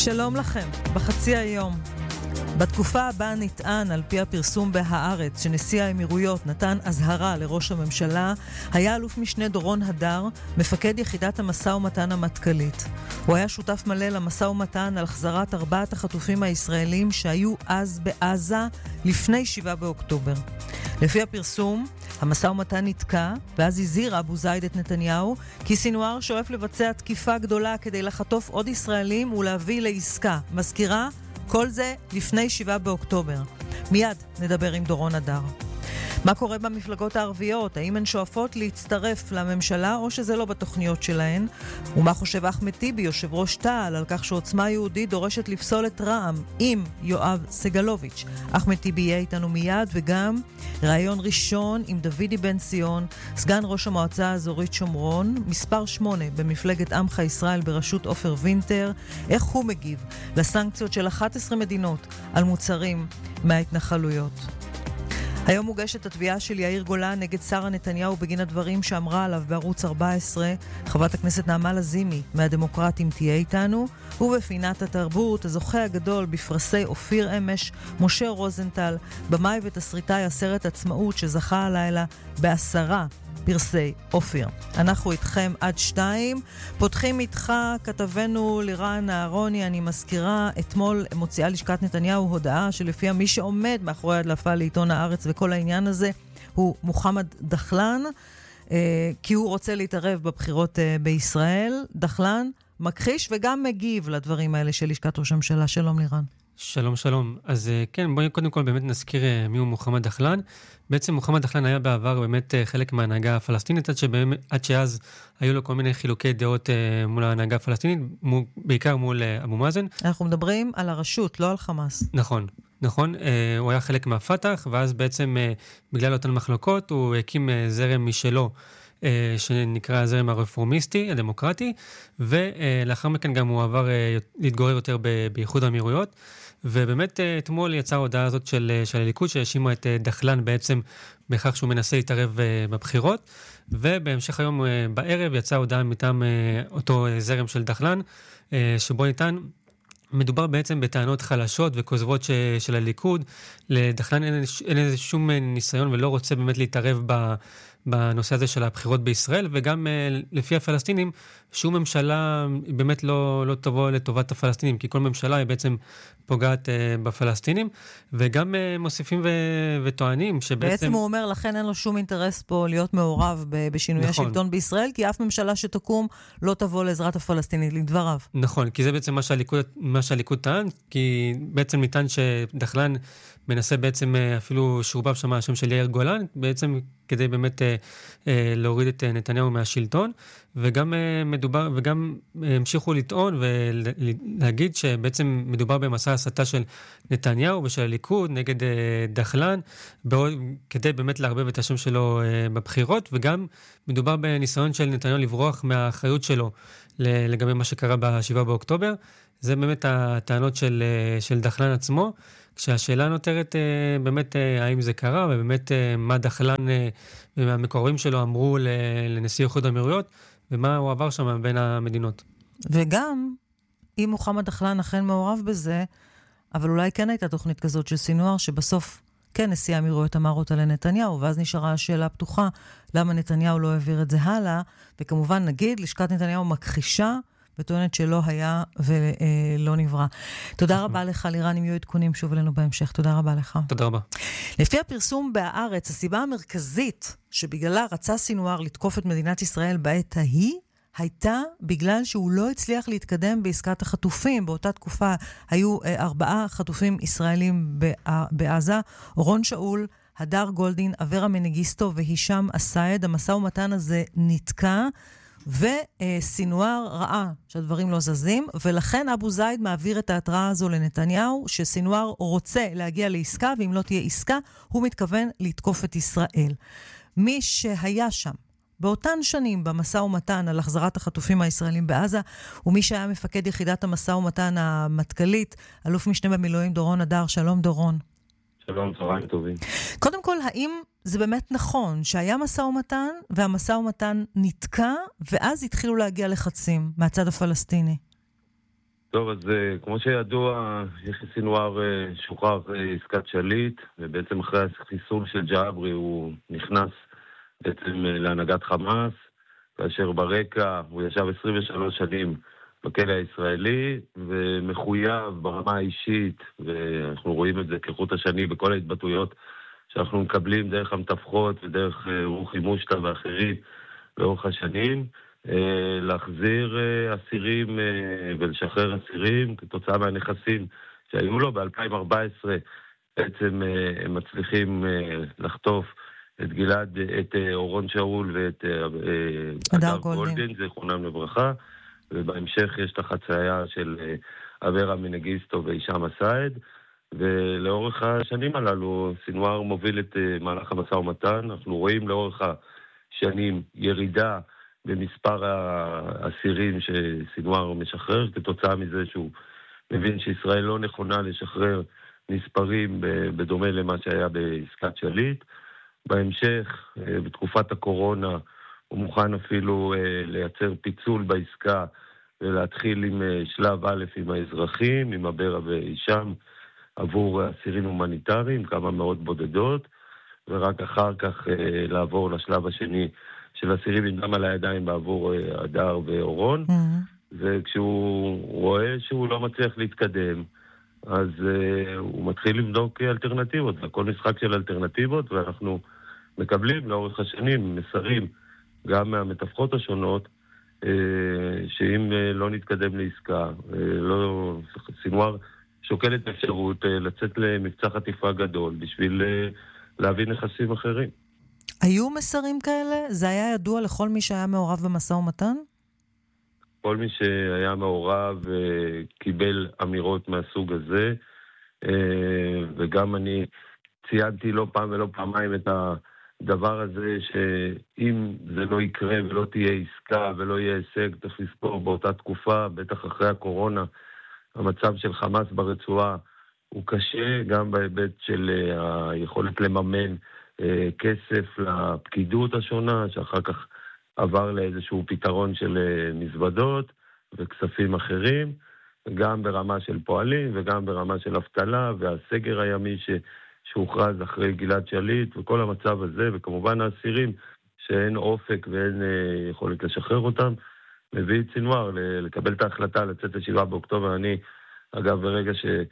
שלום לכם, בחצי היום. בתקופה הבאה נטען על פי הפרסום בהארץ שנשיא האמירויות נתן הזהרה לראש הממשלה, היה אלוף משנה דורון הדר, מפקד יחידת המשא ומתן המטכ"לית. הוא היה שותף מלא למשא ומתן על החזרת 4 החטופים הישראלים שהיו אז בעזה לפני 7 באוקטובר. לפי הפרסום, המשא ומתן נתקע, ואז הזהיר אבו זייד את נתניהו כי סינואר שואף לבצע תקיפה גדולה כדי לחטוף עוד ישראלים ולהביא לעסקה. מזכירה, כל זה לפני 7 באוקטובר. מיד נדבר עם דורון הדר. מה קורה במפלגות הערביות? האם הן שואפות להצטרף לממשלה או שזה לא בתוכניות שלהן? ומה חושב אחמד טיבי, יושב ראש תע"ל, על כך שעוצמה יהודית דורשת לפסול את רע"מ עם יואב סגלוביץ'? אחמד טיבי יהיה איתנו מיד, וגם ראיון ראשון עם דוידי בן ציון, סגן ראש המועצה האזורית שומרון, מספר 8 במפלגת עמך ישראל בראשות עופר וינטר, איך הוא מגיב לסנקציות של 11 מדינות על מוצרים מההתנחלויות. היום מוגשת התביעה של יאיר גולן נגד שרה נתניהו בגין הדברים שאמרה עליו בערוץ 14. חברת הכנסת נעמה לזימי מהדמוקרטים תהיה איתנו, ובפינת התרבות הזוכה הגדול בפרסי אופיר אמש, משה רוזנטל, במאי ותסריטאי הסרט עצמאות שזכה הלילה ב10 פרסי אופיר. אנחנו איתכם עד 2. פותחים איתך כתבנו לירן אהרוני. אני מזכירה, אתמול מוציאה לשכת נתניהו הודעה שלפיה מי שעומד מאחורי הדלפה לעיתון הארץ וכל העניין הזה הוא מוחמד דחלן, כי הוא רוצה להתערב בבחירות בישראל. דחלן מכחיש וגם מגיב לדברים האלה של לשכת ראש הממשלה. שלום לירן. שלום, שלום. אז כן, בואי קודם כל באמת נזכיר מי הוא מוחמד דחלן. בעצם מוחמד דחלן היה בעבר באמת חלק מההנהגה הפלסטינית, עד שאז היו לו כל מיני חילוקי דעות מול ההנהגה הפלסטינית, בעיקר מול אבו מאזן. אנחנו מדברים על הרשות, לא על חמאס. נכון, נכון. הוא היה חלק מהפתח, ואז בעצם בגלל אותן מחלוקות הוא הקים זרם משלו, שנקרא הזרם הרפורמיסטי, הדמוקרטי, ולאחר מכן גם הוא עבר להתגורר יותר באיחוד האמירויות, ובאמת אתמול יצאה ההודעה הזאת של הליכוד שהאשימה את דחלן בעצם בכך שהוא מנסה להתערב בבחירות, ובהמשך היום בערב יצאה הודעה מטעם אותו זרם של דחלן, שבו ניתן, מדובר בעצם בטענות חלשות וכוזבות של הליכוד. לדחלן אין איזה שום ניסיון ולא רוצה באמת להתערב בנושא הזה של הבחירות בישראל, וגם לפי הפלסטינים, שום ממשלה באמת לא תבוא לטובת הפלסטינים, כי כל ממשלה היא בעצם פוגעת בפלסטינים, וגם מוסיפים וטוענים בעצם הוא אומר, לכן אין לו שום אינטרס פה להיות מעורב בשינוי השלטון בישראל, כי אף ממשלה שתקום לא תבוא לעזרת הפלסטינית, לדבריו. נכון, כי זה בעצם מה שהליכוד טען, כי בעצם ניתן שדחלן מנסה בעצם אפילו שורבב שם השם של יאיר גולן, בעצם כדי באמת להוריד את נתניהו מהשלטון, וגם המשיכו לטעון ולהגיד שבעצם מדובר במסע הסתה של נתניהו ושל הליכוד נגד דחלן, כדי באמת להרבב את השם שלו בבחירות, וגם מדובר בניסיון של נתניהו לברוח מהאחריות שלו לגבי מה שקרה ב7 באוקטובר. זה באמת הטענות של דחלן עצמו, כשהשאלה נותרת באמת האם זה קרה, ובאמת מה דחלן והמקורבים שלו אמרו לנשיא איחוד האמירויות, ומה הוא עבר שם בין המדינות. וגם, אם מוחמד דחלן אכן מעורב בזה, אבל אולי כן הייתה תוכנית כזאת של סינואר, שבסוף כן נשיא האמירויות אמר אותה לנתניהו, ואז נשארה השאלה פתוחה, למה נתניהו לא העביר את זה הלאה, וכמובן נגיד, לשכת נתניהו מכחישה, וטוענת שלא היה ולא נברא. תודה רבה לך, לירן, אם יהיו עדכונים שוב אלינו בהמשך. תודה רבה לך. תודה רבה. לפי הפרסום בהארץ, הסיבה המרכזית שבגללה רצה סינואר לתקוף את מדינת ישראל בעת ההיא, הייתה בגלל שהוא לא הצליח להתקדם בעסקת החטופים. באותה תקופה היו 4 חטופים ישראלים בעזה, אורון שאול, הדר גולדין, אברה מנגיסטו והישם אסייד. המשא ומתן הזה נתקע, וסינואר ראה שהדברים לא זזים, ולכן אבו זייד מעביר את ההתראה הזו לנתניהו, שסינואר רוצה להגיע לעסקה, ואם לא תהיה עסקה, הוא מתכוון לתקוף את ישראל. מי שהיה שם באותן שנים במשא ומתן על החזרת החטופים הישראלים בעזה, ומי שהיה מפקד יחידת המשא ומתן המטכ"לית, אלוף משנה במילואים דורון הדר. שלום דורון. שלום, צהריים טובים. קודם כל, האם זה באמת נכון שהיה משא ומתן, והמשא ומתן נתקע, ואז התחילו להגיע לחצים מהצד הפלסטיני? טוב, אז כמו שידוע, יחיא סינואר שוחרר עסקת שליט, ובעצם אחרי החיסול של ג'אברי הוא נכנס בעצם להנהגת חמאס, כאשר ברקע הוא ישב 23 שנים בכלא הישראלי, ומחויב ברמה האישית, ואנחנו רואים את זה כחוט השני בכל ההתבטאויות שאנחנו מקבלים דרך המתפחות ודרך רוחי מושטה ואחרים לאורך השנים, להחזיר אסירים ולשחרר אסירים כתוצאה מהנכסים שהיו לו. ב-2014 בעצם הם מצליחים לחטוף את אורון שאול ואת הדר גולדין, זיכרונם לברכה, ובהמשך יש את החצייה של אברה מנגיסטו והישאם א-סייד, ולאורך השנים הללו סינואר מוביל את מהלך המשא ומתן. אנחנו רואים לאורך השנים ירידה במספר האסירים שסינואר משחרר, כתוצאה מזה שהוא מבין שישראל לא נכונה לשחרר מספרים בדומה למה שהיה בעסקת שליט. בהמשך, בתקופת הקורונה, הוא מוכן אפילו לייצר פיצול בעסקה ולהתחיל עם שלב א' עם האזרחים, עם אברה והישאם, עבור אסירים הומניטריים, כמה מאות בודדות, ורק אחר כך לעבור לשלב השני של אסירים עם דם על הידיים בעבור הדר ואורון. וכשהוא רואה שהוא לא מצליח להתקדם, אז הוא מתחיל לבדוק אלטרנטיבות. הכל משחק של אלטרנטיבות, ואנחנו מקבלים לאורך השנים מסרים גם מהמתפחות השונות, שאם לא נתקדם לעסקה, סינואר שוקל את האפשרות לצאת למבצע חטיפה גדול בשביל להביא נכסים אחרים. היו מסרים כאלה? זה היה ידוע לכל מי שהיה מעורב במשא ומתן? כל מי שהיה מעורב קיבל אמירות מהסוג הזה, וגם אני ציינתי לא פעם ולא פעמיים את הדבר הזה, שאם זה לא יקרה ולא תהיה עסקה ולא יהיה הישג, צריך לזכור באותה תקופה, בטח אחרי הקורונה, המצב של חמאס ברצועה הוא קשה, גם בהיבט של היכולת לממן כסף לפקידות השונה, שאחר כך עבר לאיזשהו פתרון של מזוודות וכספים אחרים, גם ברמה של פועלים וגם ברמה של אבטלה, והסגר הימי שהוכרז אחרי גלעד שליט וכל המצב הזה, וכמובן האסירים שאין אופק ואין יכולת לשחרר אותם, מביא את סינואר לקבל את ההחלטה לצאת ל7 באוקטובר. אני, אגב, ברגע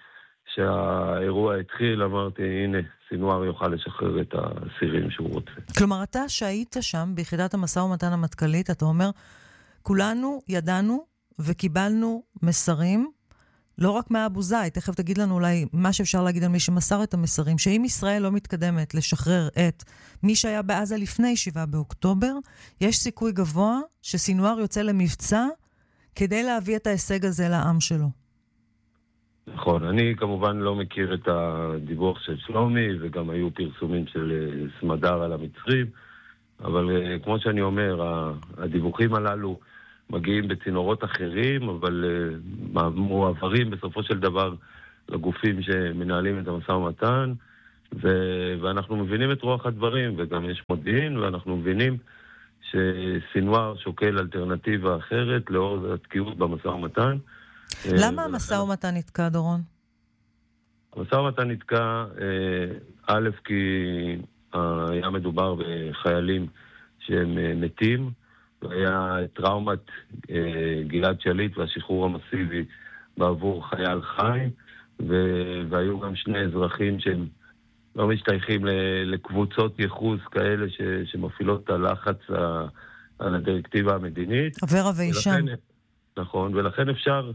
שהאירוע התחיל, אמרתי, הנה, סינואר יוכל לשחרר את האסירים שהוא רוצה. כלומר, אתה שהיית שם ביחידת המשא ומתן המטכ"לית, אתה אומר, כולנו ידענו וקיבלנו מסרים, לא רק מאבו זייד, תכף תגיד לנו אולי מה שאפשר להגיד על מי שמסר את המסרים, שאם ישראל לא מתקדמת לשחרר את מי שהיה בעזה לפני 7 באוקטובר, יש סיכוי גבוה שסינואר יוצא למבצע כדי להביא את ההישג הזה לעם שלו. נכון, אני כמובן לא מכיר את הדיווח של שלומי, וגם היו פרסומים של סמדר על המצרים, אבל כמו שאני אומר, הדיווחים הללו מגיעים בצינורות אחרים, אבל מועברים בסופו של דבר לגופים שמנהלים את המשא ומתן, ואנחנו מבינים את רוח הדברים, וגם יש מודיעין, ואנחנו מבינים שסינואר שוקל אלטרנטיבה אחרת לאור התקיעות במשא ומתן. למה המשא ומתן נתקע, דורון? המשא ומתן נתקע, א', כי היה מדובר בחיילים שהם מתים, והיה טראומת גלעד שליט והשחרור המסיבי בעבור חייל חי, והיו גם שני אזרחים שהם לא משתייכים לקבוצות ייחוס כאלה שמפעילות את הלחץ על הדירקטיבה המדינית. אברה והישאם. נכון, ולכן אפשר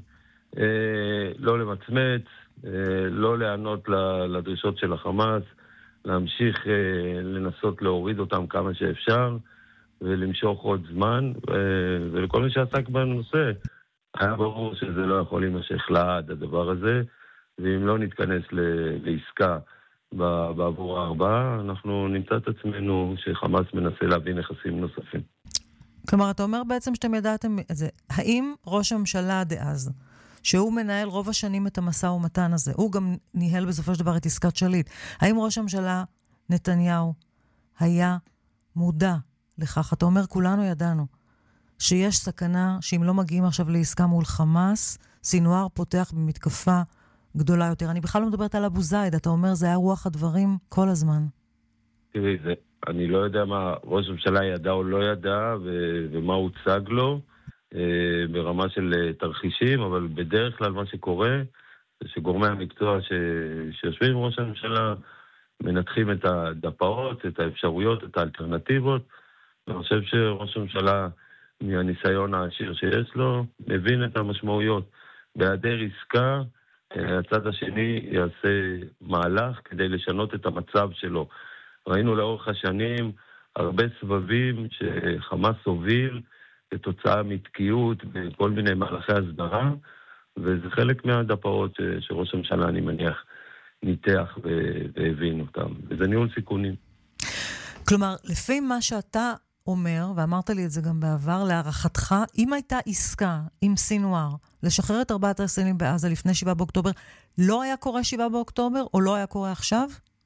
לא למצמץ, לא לענות לדרישות של החמאס, להמשיך לנסות להוריד אותם כמה שאפשר, ולמשוך עוד זמן, ולכל מי שעסק בנושא, היה ברור שזה לא יכול להימשך לעד הדבר הזה, ואם לא נתכנס לעסקה בעבור הארבעה, אנחנו נמצא את עצמנו שחמאס מנסה להביא נכסים נוספים. כלומר, אתה אומר בעצם שאתם ידעתם את זה. האם ראש הממשלה דאז, שהוא מנהל רוב השנים את המשא ומתן הזה, הוא גם ניהל בסופו של דבר את עסקת שליט, האם ראש הממשלה נתניהו היה מודע לכך? אתה אומר, כולנו ידענו שיש סכנה שאם לא מגיעים עכשיו לעסקה מול חמאס, סינואר פותח במתקפה גדולה יותר. אני בכלל לא מדברת על אבו זייד, אתה אומר זה היה רוח הדברים כל הזמן. תראי, אני לא יודע מה ראש הממשלה ידע או לא ידע, ומה הוצג לו ברמה של תרחישים, אבל בדרך כלל מה שקורה, זה שגורמי המקצוע שיושבים עם ראש הממשלה, מנתחים את הדפאות, את האפשרויות, את האלטרנטיבות, ואני חושב שראש הממשלה, מהניסיון העשיר שיש לו, מבין את המשמעויות. בהיעדר עסקה, הצד השני יעשה מהלך כדי לשנות את המצב שלו. ראינו לאורך השנים הרבה סבבים שחמאס הוביל כתוצאה מתקיעות וכל מיני מהלכי הסדרה, וזה חלק מהדפאות שראש הממשלה, אני מניח, ניתח והבין אותם. וזה ניהול סיכונים. כלומר, לפי מה שאתה אומר, ואמרת לי את זה גם בעבר, להערכתך, אם הייתה עסקה עם סינואר לשחרר את 4 האסירים בעזה לפני 7 באוקטובר, לא היה קורה 7 באוקטובר, או לא היה קורה עכשיו?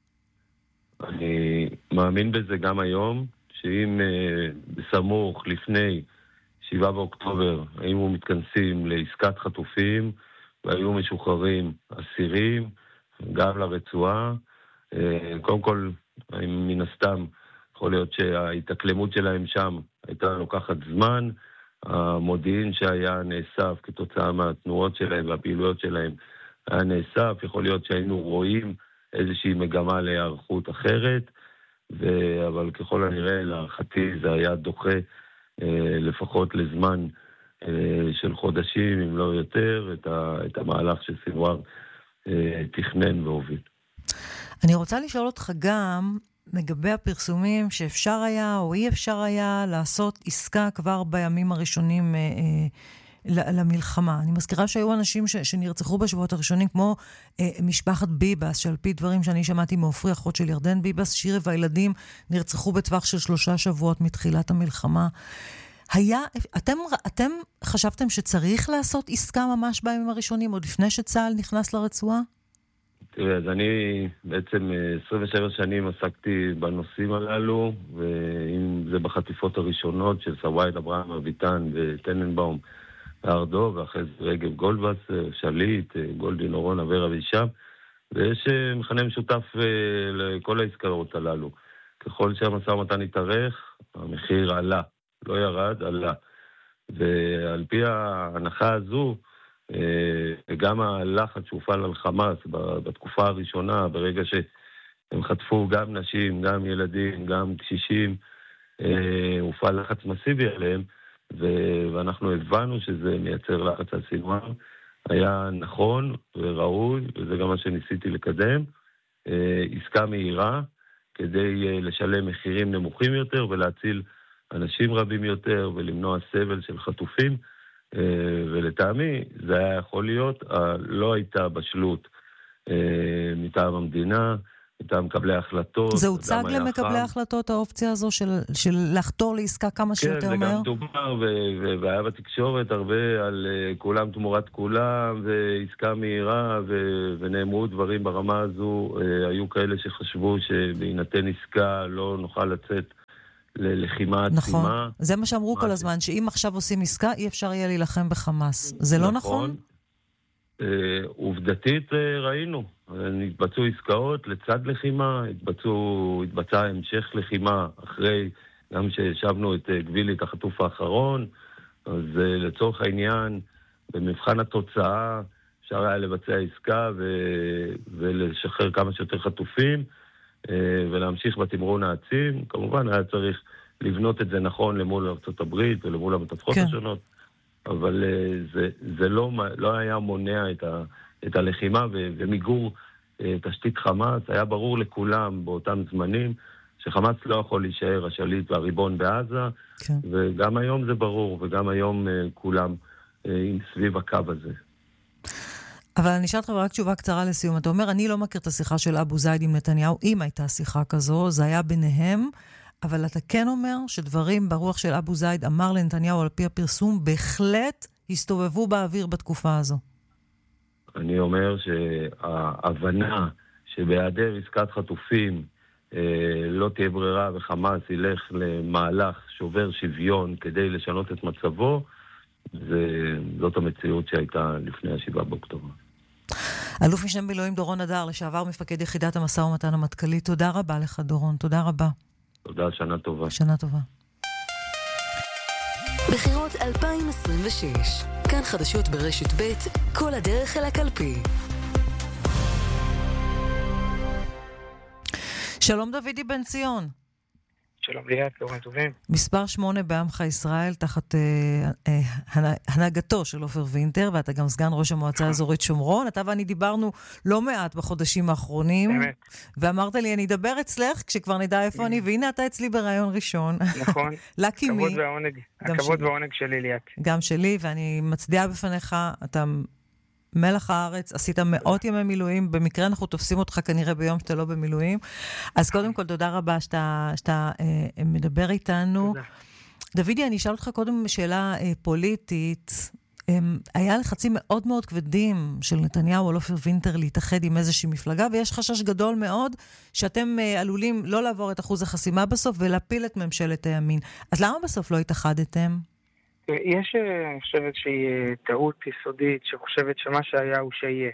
אני מאמין בזה גם היום, שאם בסמוך לפני 7 באוקטובר היינו מתכנסים לעסקת חטופים, והיו משוחררים אסירים, גם לרצועה, קודם כל, מן הסתם, יכול להיות שההתאקלמות שלהם שם הייתה לוקחת זמן, המודיעין שהיה נאסף כתוצאה מהתנועות שלהם והפעילויות שלהם היה נאסף, יכול להיות שהיינו רואים איזושהי מגמה להיערכות אחרת, אבל ככל הנראה להערכתי זה היה דוחה לפחות לזמן של חודשים, אם לא יותר, את המהלך שסינואר תכנן והוביל. אני רוצה לשאול אותך גם לגבי הפרסומים שאפשר היה או אי אפשר היה לעשות עסקה כבר בימים הראשונים למלחמה. אני מזכירה שהיו אנשים שנרצחו בשבועות הראשונים, כמו משפחת ביבס, שעל פי דברים שאני שמעתי מאופרי, אחות של ירדן ביבס, שירי והילדים נרצחו בטווח של 3 שבועות מתחילת המלחמה. אתם חשבתם שצריך לעשות עסקה ממש בימים הראשונים, עוד לפני שצה"ל נכנס לרצועה? תראה, אז אני בעצם 27 שנים עסקתי בנושאים הללו, ואם זה בחטיפות הראשונות של סווייד, אברהם, אביטן וטננבאום וארדו, ואחרי זה רגב גולדבס, שליט, גולדין אורון, אברה וישב, ויש מכנה משותף לכל העסקאות הללו. ככל שהמשא ומתן התארך, המחיר עלה, לא ירד, עלה. ועל פי ההנחה הזו, וגם הלחץ שהופעל על חמאס בתקופה הראשונה, ברגע שהם חטפו גם נשים, גם ילדים, גם קשישים, הופעל לחץ מסיבי עליהם, ואנחנו הבנו שזה מייצר לחץ על סינואר, היה נכון וראוי, וזה גם מה שניסיתי לקדם, עסקה מהירה, כדי לשלם מחירים נמוכים יותר, ולהציל אנשים רבים יותר, ולמנוע סבל של חטופים, ולטעמי זה היה יכול להיות, לא הייתה בשלות מטעם המדינה, מטעם מקבלי ההחלטות. זה הוצג למקבלי ההחלטות, האופציה הזו של לחתור לעסקה כמה שיותר מהר? כן, זה גם דובר, והיה בתקשורת הרבה על כולם תמורת כולם, ועסקה מהירה, ונאמרו דברים ברמה הזו, היו כאלה שחשבו שבהינתן עסקה לא נוכל לצאת ללחימה עצימה. נכון, זה מה שאמרו כל הזמן, שאם עכשיו עושים עסקה, אי אפשר יהיה להילחם בחמאס. זה לא נכון? עובדתית ראינו, התבצעו עסקאות לצד לחימה, התבצע המשך לחימה אחרי, גם שהשבנו את גבילית החטוף האחרון, אז לצורך העניין, במבחן התוצאה, אפשר היה לבצע עסקה ולשחרר כמה שיותר חטופים, ולהמשיך בתמרון העצים. כמובן היה צריך לבנות את זה נכון למול ארצות הברית ולמול המתווכות השונות, אבל זה לא היה מונע את הלחימה ומיגור תשתית חמאס. היה ברור לכולם באותם זמנים שחמאס לא יכול להישאר השליט והריבון בעזה, וגם היום זה ברור, וגם היום כולם סביב הקו הזה. אבל אני אשאל אותך רק תשובה קצרה לסיום. אתה אומר, אני לא מכיר את השיחה של אבו זייד עם נתניהו, אם הייתה שיחה כזו, זה היה ביניהם, אבל אתה כן אומר שדברים ברוח של אבו זייד אמר לנתניהו על פי הפרסום, בהחלט הסתובבו באוויר בתקופה הזו. אני אומר שההבנה שבהיעדר עסקת חטופים לא תהיה ברירה וחמאס ילך למהלך שובר שוויון כדי לשנות את מצבו, זאת המציאות שהייתה לפני 7 באוקטובר. אלוף משנה מילואים דורון הדר, לשעבר מפקד יחידת המשא ומתן המטכ"לי, תודה רבה לך דורון, תודה רבה. תודה, שנה טובה. שנה טובה. בחירות 2026, כאן חדשות ברשת ב', כל הדרך אל הקלפי. שלום דוידי בן ציון. שלום ליאת, צהריים טובים. מספר 8 בעמך ישראל, תחת הנהגתו של עופר וינטר, ואתה גם סגן ראש המועצה האזורית שומרון. אתה ואני דיברנו לא מעט בחודשים האחרונים. באמת. ואמרת לי, אני אדבר אצלך כשכבר נדע איפה אני, והנה אתה אצלי ברעיון ראשון. נכון. לקי מי. הכבוד והעונג. הכבוד והעונג שלי ליאת. גם שלי, ואני מצדיעה בפניך, אתה מלח הארץ, עשית מאות ימי מילואים, במקרה אנחנו תופסים אותך כנראה ביום שאתה לא במילואים. אז קודם כל, תודה רבה שאתה מדבר איתנו. תודה. דוידי, אני אשאל אותך קודם שאלה פוליטית. היה לחצים מאוד מאוד כבדים של נתניהו על עופר וינטר להתאחד עם איזושהי מפלגה, ויש חשש גדול מאוד שאתם עלולים לא לעבור את אחוז החסימה בסוף ולהפיל את ממשלת הימין. אז למה בסוף לא התאחדתם? יש, אני חושבת שהיא טעות יסודית שחושבת שמה שהיה הוא שיהיה.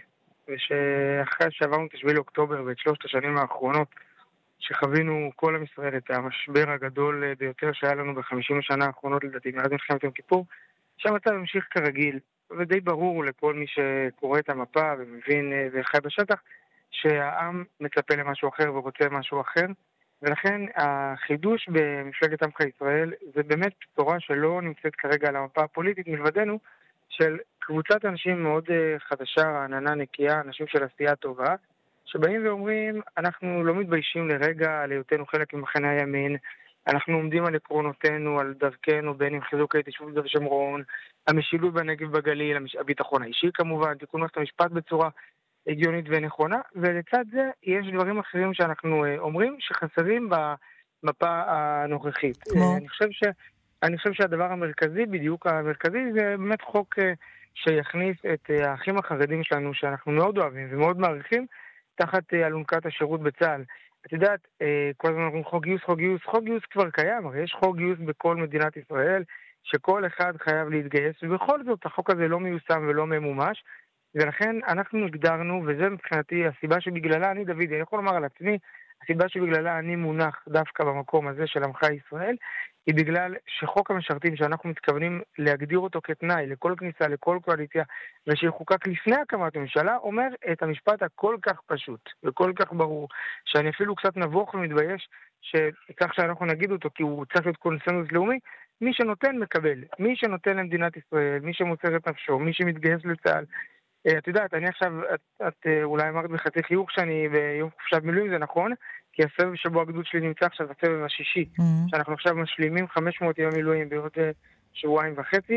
ושאחרי שעברנו את 7 לאוקטובר ואת 3 השנים האחרונות, שחווינו כל עם ישראל את המשבר הגדול ביותר שהיה לנו ב50 השנה האחרונות לדעתי, מאז מלחמת יום כיפור, שהמצב המשיך כרגיל, ודי ברור לכל מי שקורא את המפה ומבין וחי בשטח, שהעם מצפה למשהו אחר ורוצה משהו אחר, ולכן החידוש במפלגת עמך ישראל זה באמת בשורה שלא נמצאת כרגע על המפה הפוליטית מלבדנו, של קבוצת אנשים מאוד חדשה, רעננה, נקייה, אנשים של עשייה טובה, שבאים ואומרים, אנחנו לא מתביישים לרגע על היותנו חלק ממחנה הימין, אנחנו עומדים על עקרונותינו, על דרכנו, בין עם חיזוק ההתיישבות ביהודה ושומרון, המשילות בנגב בגליל, הביטחון האישי כמובן, תיקון מערכת המשפט בצורה הגיונית ונכונה, ולצד זה יש דברים אחרים שאנחנו אומרים שחסרים במפה הנוכחית. כמו? אני חושב שהדבר המרכזי, בדיוק המרכזי, זה באמת חוק שיכניס את האחים החרדים שלנו, שאנחנו מאוד אוהבים ומאוד מעריכים, תחת אלונקת השירות בצה"ל. את יודעת, כל הזמן אומרים חוק גיוס, חוק גיוס, חוק גיוס כבר קיים, הרי יש חוק גיוס בכל מדינת ישראל, שכל אחד חייב להתגייס, ובכל זאת החוק הזה לא מיושם ולא ממומש, ולכן אנחנו הגדרנו, וזה מבחינתי הסיבה שבגללה אני, דוד, אני יכול לומר על עצמי, הסיבה שבגללה אני מונח דווקא במקום הזה של עמך ישראל, היא בגלל שחוק המשרתים שאנחנו מתכוונים להגדיר אותו כתנאי לכל כניסה, לכל קואליציה, ושיחוקק לפני הקמת הממשלה, אומר את המשפט הכל כך פשוט וכל כך ברור, שאני אפילו קצת נבוך ומתבייש שכך שאנחנו נגיד אותו, כי הוא צריך להיות קונסנזוס לאומי, מי שנותן מקבל, מי שנותן למדינת ישראל, מי שמוסר את נפשו, מי שמתגייס לצה"ל. את יודעת, אני עכשיו, את אולי אמרת בחצי חיוך שאני ביום חופשת מילואים, זה נכון, כי הסבב שבו הגדוד שלי נמצא עכשיו, הסבב השישי, שאנחנו עכשיו משלימים 500 ימי מילואים בעוד 1.5 שבועות,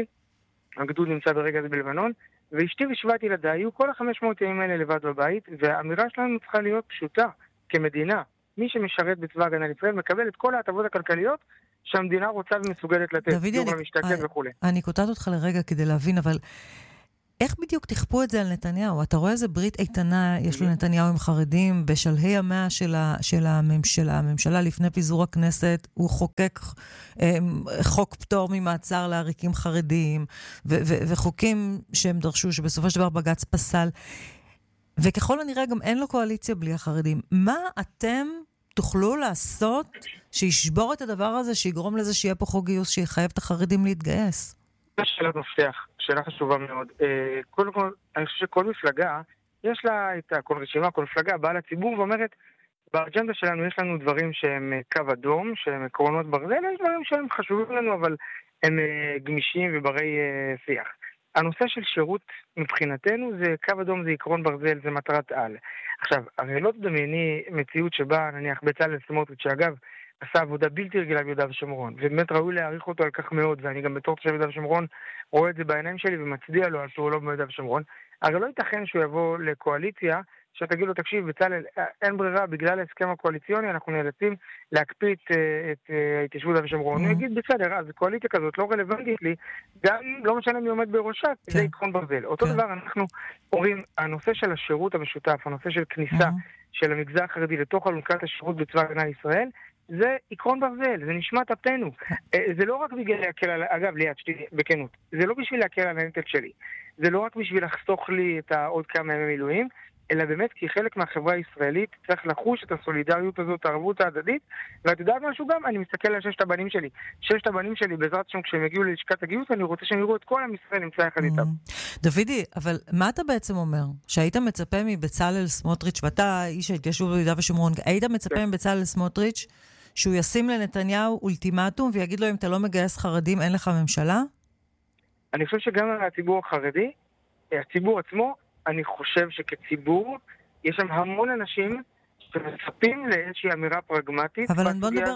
הגדוד נמצא ברגע הזה בלבנון, ואשתי ו7 ילדיי היו כל 500 ימים האלה לבד בבית, והאמירה שלנו צריכה להיות פשוטה, כמדינה. מי שמשרת בצבא הגנה לישראל מקבל את כל ההטבות הכלכליות שהמדינה רוצה ומסוגלת לתת. דוידי, אני קוטעת אותך לרגע כדי להבין, אבל איך בדיוק תכפו את זה על נתניהו? אתה רואה איזה ברית איתנה יש לנתניהו עם חרדים, בשלהי ימיה של הממשלה לפני פיזור הכנסת, הוא חוקק חוק פטור ממעצר לעריקים חרדים, וחוקים שהם דרשו, שבסופו של דבר בג"ץ פסל, וככל הנראה גם אין לו קואליציה בלי החרדים. מה אתם תוכלו לעשות שישבור את הדבר הזה, שיגרום לזה שיהיה פה חוק גיוס, שיחייב את החרדים להתגייס? שאלת מפתח, שאלה חשובה מאוד. קודם כל, אני חושב שכל מפלגה, יש לה את כל רשימה, כל מפלגה באה לציבור ואומרת, באג'נדה שלנו יש לנו דברים שהם קו אדום, שהם עקרונות ברזל, יש דברים שהם חשובים לנו, אבל הם גמישים וברי שיח. הנושא של שירות מבחינתנו זה קו אדום, זה עקרון ברזל, זה מטרת על. עכשיו, הרי לא תדמייני מציאות שבה, נניח בצלאל סמוטריץ' שאגב, עשה עבודה בלתי רגילה ביהודה ושומרון, ובאמת ראוי להעריך אותו על כך מאוד, ואני גם בתור תושב יהודה ושומרון רואה את זה בעיניים שלי ומצדיע לו על פעולו ביהודה ושומרון. הרי לא ייתכן שהוא יבוא לקואליציה, שתגיד לו, תקשיב, בצלאל, אין ברירה, בגלל ההסכם הקואליציוני, אנחנו נאלצים להקפיא את ההתיישבות ביהודה ושומרון. הוא יגיד, בסדר, אז קואליציה כזאת לא רלוונטית לי, גם לא משנה מי עומד בראשה, זה עקרון ברזל. אותו דבר, אנחנו אומרים, הנושא של השירות המשותף, הנושא של כניסה של המגזר החרדי לתוך אלונקת השירות בצבא הגנה לישראל, זה עקרון ברזל, זה נשמת אפנו. זה לא רק בגלל להקל על... אגב, ליד, בכנות, זה לא בשביל להקל על הנטל שלי. זה לא רק בשביל לחסוך לי את עוד כמה ימי מילואים, אלא באמת כי חלק מהחברה הישראלית צריך לחוש את הסולידריות הזאת, הערבות ההדדית, ואת יודעת משהו גם? אני מסתכל על ששת הבנים שלי. ששת הבנים שלי, בעזרת שם, כשהם הגיעו ללשכת הגיוס, אני רוצה שהם יראו את כל עם ישראל נמצא יחד איתם. דוידי, אבל מה אתה בעצם אומר? שהיית מצפה מבצלאל סמוטריץ', ואתה איש ההתיישבות ביהודה ושומרון, היית מצפה מבצלאל סמוטריץ' שהוא ישים לנתניהו אולטימטום ויגיד לו אם אתה לא מגייס חרדים אין לך ממשלה? אני חושב שגם הציבור החרדי, הציבור עצמו, אני חושב שכציבור יש שם המון אנשים שמצפים לאיזושהי אמירה פרגמטית. אבל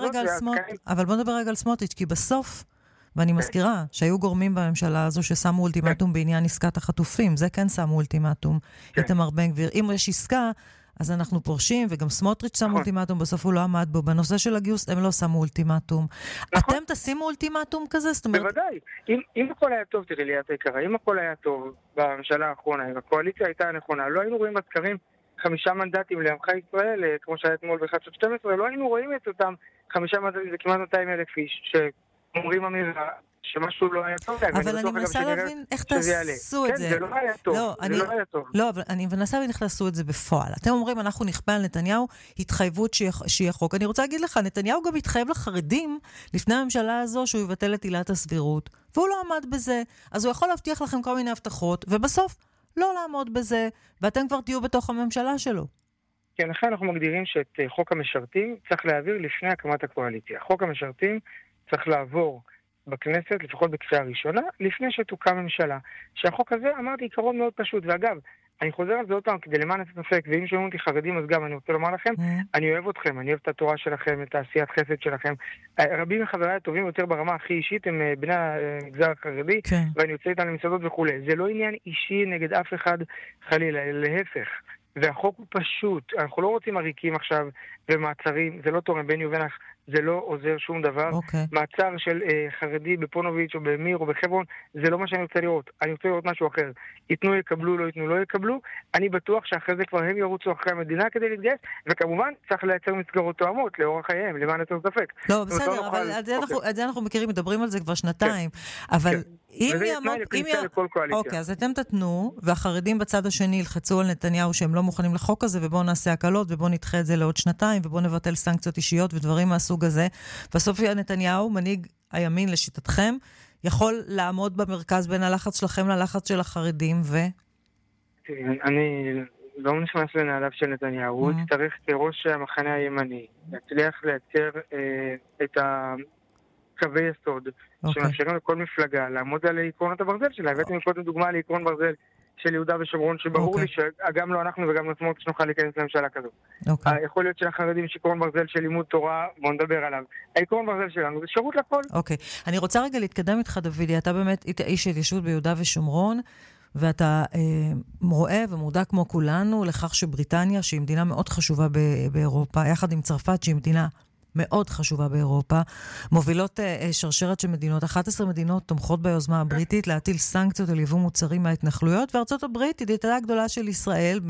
בוא נדבר רגע על סמוטריץ', כי בסוף, ואני מזכירה שהיו גורמים בממשלה הזו ששמו אולטימטום בעניין עסקת החטופים, זה כן שמו אולטימטום. איתמר בן גביר, אם יש עסקה, אז אנחנו פורשים, וגם סמוטריץ' שם אולטימטום, בסוף הוא לא עמד בו. בנושא של הגיוס הם לא שמו אולטימטום. אתם תשימו אולטימטום כזה? בוודאי. אם הכל היה טוב, תראי לי את היקרה, אם הכל היה טוב בממשלה האחרונה, אם הקואליציה הייתה הנכונה, לא היינו רואים בסקרים 5 מנדטים לעמך ישראל, כמו שהיה אתמול ב-1/12, לא היינו רואים את אותם 5 מנדטים, זה כמעט 200,000 איש, שאומרים אמירה שמשהו לא היה טוב. אבל אני מנסה להבין איך תעשו את זה. זה לא היה טוב. לא, אבל אני מנסה להבין איך תעשו את זה בפועל. אתם אומרים, אנחנו נכפה על נתניהו התחייבות שיהיה חוק. אני רוצה להגיד לך, נתניהו גם התחייב לחרדים לפני הממשלה הזו שהוא יבטל את עילת הסבירות, והוא לא עמד בזה. אז הוא יכול להבטיח לכם כל מיני הבטחות, ובסוף לא לעמוד בזה, ואתם כבר תהיו בתוך הממשלה שלו. כן, לכן אנחנו מגדירים שאת חוק המשרתים צריך להעביר לפני הקמת הקואליציה. חוק המשרתים צריך לעבור בכנסת, לפחות בקריאה ראשונה, לפני שתוקם ממשלה. שהחוק הזה, אמרתי, עיקרון מאוד פשוט. ואגב, אני חוזר על זה עוד פעם, כדי למען הספק, ואם שומעים אותי חרדים, אז גם אני רוצה לומר לכם, אני אוהב אתכם, אני אוהב את התורה שלכם, את העשיית חסד שלכם. רבים מחבריי הטובים יותר ברמה הכי אישית, הם בני המגזר החרדי, ואני יוצא איתם למסעדות וכו'. זה לא עניין אישי נגד אף אחד חלילה, להפך. והחוק הוא פשוט, אנחנו לא רוצים עריקים עכשיו ומעצרים, זה לא תורם בין יובנח, זה לא עוזר שום דבר. מעצר של חרדי בפונוביץ' או במיר או בחברון, זה לא מה שאני רוצה לראות. אני רוצה לראות משהו אחר. ייתנו יקבלו, לא ייתנו לא יקבלו. אני בטוח שאחרי זה כבר הם ירוצו אחרי המדינה כדי להתגייס, וכמובן צריך לייצר מסגרות תואמות לאורח חייהם, למען יותר ספק. לא, בסדר, אבל את זה אנחנו מכירים, מדברים על זה כבר שנתיים. אבל אוקיי, אז אתם תתנו, והחרדים בצד השני ילחצו על נתניהו שהם לא מוכנים לחוק הזה, ובואו נעשה הקלות, ובואו נדחה את זה לעוד שנתיים, ובואו נבטל סנקציות אישיות ודברים מהסוג הזה. בסוף נתניהו, מנהיג הימין לשיטתכם, יכול לעמוד במרכז בין הלחץ שלכם ללחץ של החרדים, אני לא נכנס לנעליו של נתניהו, הוא יצטרך כראש המחנה הימני, להצליח לייצר את קווי יסוד, שמאפשרים לכל מפלגה לעמוד על עקרונות הברזל שלה. הבאתי מקודם דוגמה לעקרון ברזל של יהודה ושומרון, שברור לי שגם לא אנחנו וגם נצמות שנוכל להיכנס לממשלה כזו. יכול להיות שלחרדים יש עקרון ברזל של לימוד תורה, בוא נדבר עליו. העקרון ברזל שלנו זה שירות לכל. אוקיי. אני רוצה רגע להתקדם איתך, דוידי. אתה באמת איש התיישבות ביהודה ושומרון, ואתה רואה ומודע כמו כולנו לכך שבריטניה, שהיא מדינה מאוד חשובה באירופה, יחד עם צרפת, שהיא מדינה מאוד חשובה באירופה, מובילות שרשרת של מדינות. 11 מדינות תומכות ביוזמה הבריטית להטיל סנקציות על יבוא מוצרים מההתנחלויות, וארצות הברית, ידידתה הגדולה של ישראל,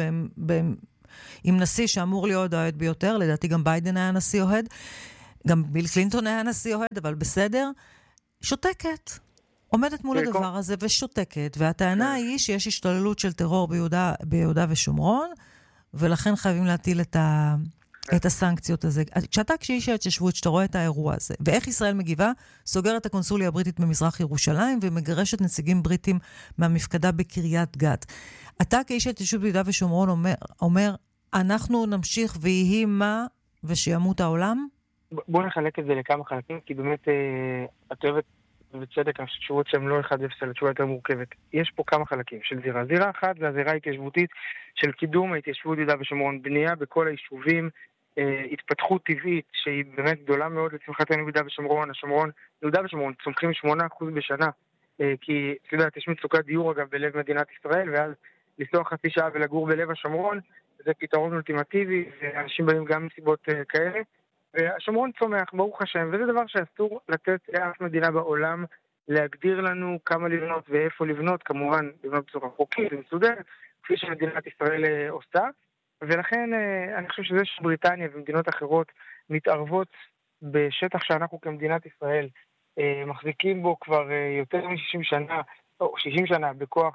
עם נשיא שאמור להיות האוהד ביותר, לדעתי גם ביידן היה נשיא אוהד, גם ביל קלינטון היה נשיא אוהד, אבל בסדר, שותקת. עומדת מול הדבר הזה ושותקת, והטענה היא שיש השתוללות של טרור ביהודה ושומרון, ולכן חייבים להטיל את הסנקציות הזה. כשאתה כשאיש ההתיישבות, שאתה רואה את האירוע הזה, ואיך ישראל מגיבה, סוגר את הקונסוליה הבריטית במזרח ירושלים, ומגרשת נציגים בריטים מהמפקדה בקריית גת. אתה כאיש ההתיישבות ביהודה ושומרון אומר, אנחנו נמשיך ויהי מה, ושימות העולם? בוא נחלק את זה לכמה חלקים, כי באמת את אוהבת ובצדק, התשובות שהן לא 1-0, התשובה יותר מורכבת. יש פה כמה חלקים של זירה. זירה אחת זה הזירה ההתיישבותית של קידום ההתיישבות יהודה ושומרון, בנייה בכל היישובים, התפתחות טבעית שהיא באמת גדולה מאוד לצמחתנו ביהודה ושומרון. יהודה ושומרון צומחים 8% בשנה, כי אתה יודעת, יש מצוקת דיור אגב בלב מדינת ישראל, ואז לנסוע חצי שעה ולגור בלב השומרון, זה פתרון אולטימטיבי, ואנשים באים גם מסיבות כאלה. והשומרון צומח, ברוך השם, וזה דבר שאסור לתת לאף מדינה בעולם להגדיר לנו כמה לבנות ואיפה לבנות, כמובן לבנות בצורה חוקית ומסודרת, כפי שמדינת ישראל עושה. ולכן אני חושב שזה שבריטניה ומדינות אחרות מתערבות בשטח שאנחנו כמדינת ישראל מחזיקים בו כבר יותר מ-60 שנה, או 60 שנה,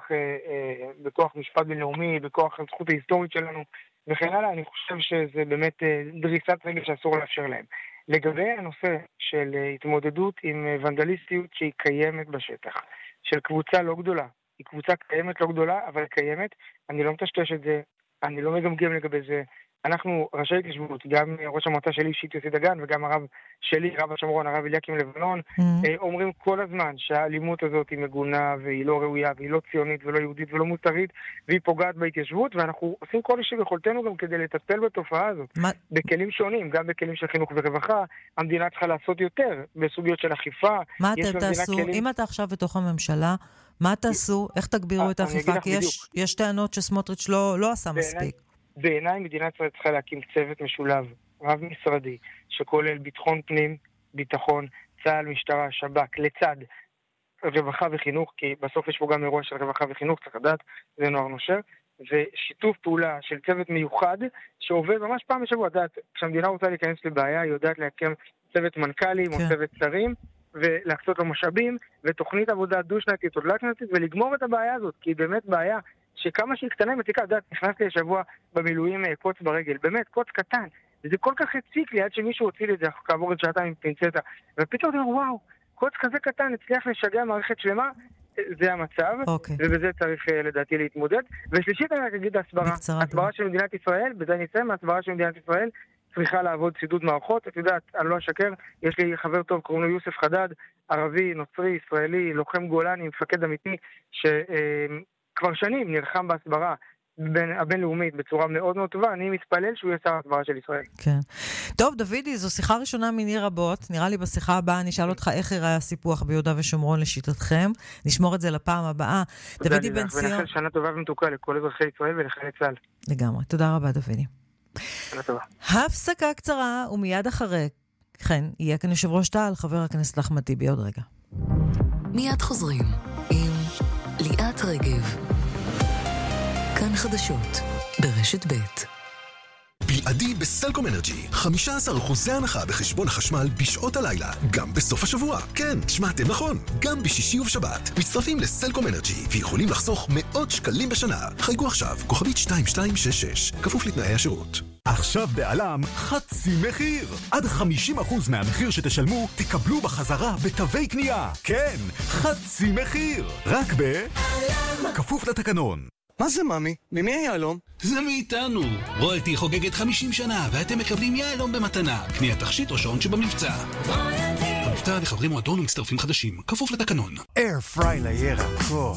בכוח משפט בינלאומי, בכוח הזכות ההיסטורית שלנו, וכן הלאה, אני חושב שזה באמת דריסת רגל שאסור לאפשר להם. לגבי הנושא של התמודדות עם ונדליסטיות שהיא קיימת בשטח, של קבוצה לא גדולה, היא קבוצה קיימת לא גדולה, אבל קיימת, אני לא מטשטש את זה, אני לא מגמגם לגבי זה. אנחנו, ראשי התיישבות, גם ראש המועצה שלי, שיט יוסי דגן, וגם הרב שלי, רב השומרון, הרב אליקים לבנון, אומרים כל הזמן שהאלימות הזאת היא מגונה, והיא לא ראויה, והיא לא ציונית, ולא יהודית, ולא מוסרית, והיא פוגעת בהתיישבות, ואנחנו עושים כל שביכולתנו גם כדי לטפל בתופעה הזאת, בכלים שונים, גם בכלים של חינוך ורווחה. המדינה צריכה לעשות יותר, בסוגיות של אכיפה. מה אתם תעשו? אם אתה עכשיו בתוך הממשלה, מה תעשו? איך תגבירו את האכיפה? כי יש טענות שסמוטריץ' לא עשה מספיק. בעיניי מדינת ישראל צריכה להקים צוות משולב, רב משרדי, שכולל ביטחון פנים, ביטחון, צה"ל, משטרה, שב"כ, לצד רווחה וחינוך, כי בסוף יש פה גם אירוע של רווחה וחינוך, צריך לדעת, זה נוער נושר, ושיתוף פעולה של צוות מיוחד, שעובד ממש פעם בשבוע, דעת, כשהמדינה רוצה להיכנס לבעיה, היא יודעת להקים צוות מנכ"לים או צוות שרים, ולהקצות לו משאבים, ותוכנית עבודה דו-שנתית או תלת-שנתית, ולגמור את הבעיה הזאת, כי היא באמת בעיה שכמה שהיא קטנה מציקה, נכנסתי לשבוע במילואים קוץ ברגל, באמת, קוץ קטן, וזה כל כך הציק לי עד שמישהו הוציא לי את זה, כעבור את שעתיים עם פינצטה, ופתאום אני אומר, וואו, קוץ כזה קטן הצליח לשגע מערכת שלמה, זה המצב, ובזה צריך לדעתי להתמודד. ושלישית אני רק אגיד הסברה של מדינת ישראל, בזה נסיים, הסברה של מדינת ישראל צריכה לעבוד צידוד מערכות. את יודעת, אני לא אשקר, יש לי חבר טוב, קוראים לו יוסף חדד, ערבי, נוצרי, ישראלי, לוחם גולני, מפקד אמיתי, שכבר שנים נלחם בהסברה הבינלאומית בצורה מאוד מאוד טובה. אני מתפלל שהוא יהיה שר ההסברה של ישראל. כן. טוב, דוידי, זו שיחה ראשונה מיני רבות. נראה לי בשיחה הבאה אני אשאל אותך איך יראה הסיפוח ביהודה ושומרון לשיטתכם. נשמור את זה לפעם הבאה. דוידי בן ציון. ונאחל שנה טובה ומתוקה לכל אזרחי ישראל ולחיילי צה"ל. לגמרי. תודה רבה, דוידי. שנה טובה. הפסקה קצרה ומיד אחרי כן יהיה כאן יושב ראש תע"ל, חבר הכנסת אחמד טיבי. עוד רגע. מיד חוזרים עם ליאת רגב. כאן חדשות ברשת ב'. בלעדי בסלקום אנרג'י, 15% הנחה בחשבון החשמל בשעות הלילה, גם בסוף השבוע. כן, שמעתם נכון, גם בשישי ובשבת. מצטרפים לסלקום אנרג'י ויכולים לחסוך מאות שקלים בשנה. חייגו עכשיו, כוכבית 2266, כפוף לתנאי השירות. עכשיו בעלם חצי מחיר. עד 50% מהמחיר שתשלמו תקבלו בחזרה בתווי קנייה. כן, חצי מחיר. רק כפוף לתקנון. מה זה ממי? ממי היהלום? זה מאיתנו. רויאלטי חוגגת 50 שנה ואתם מקבלים יהלום במתנה. קניית תכשיט או שעון שבמבצע. המבצע לחברי מועדון ומצטרפים חדשים. כפוף לתקנון. אייר פריי לירקות.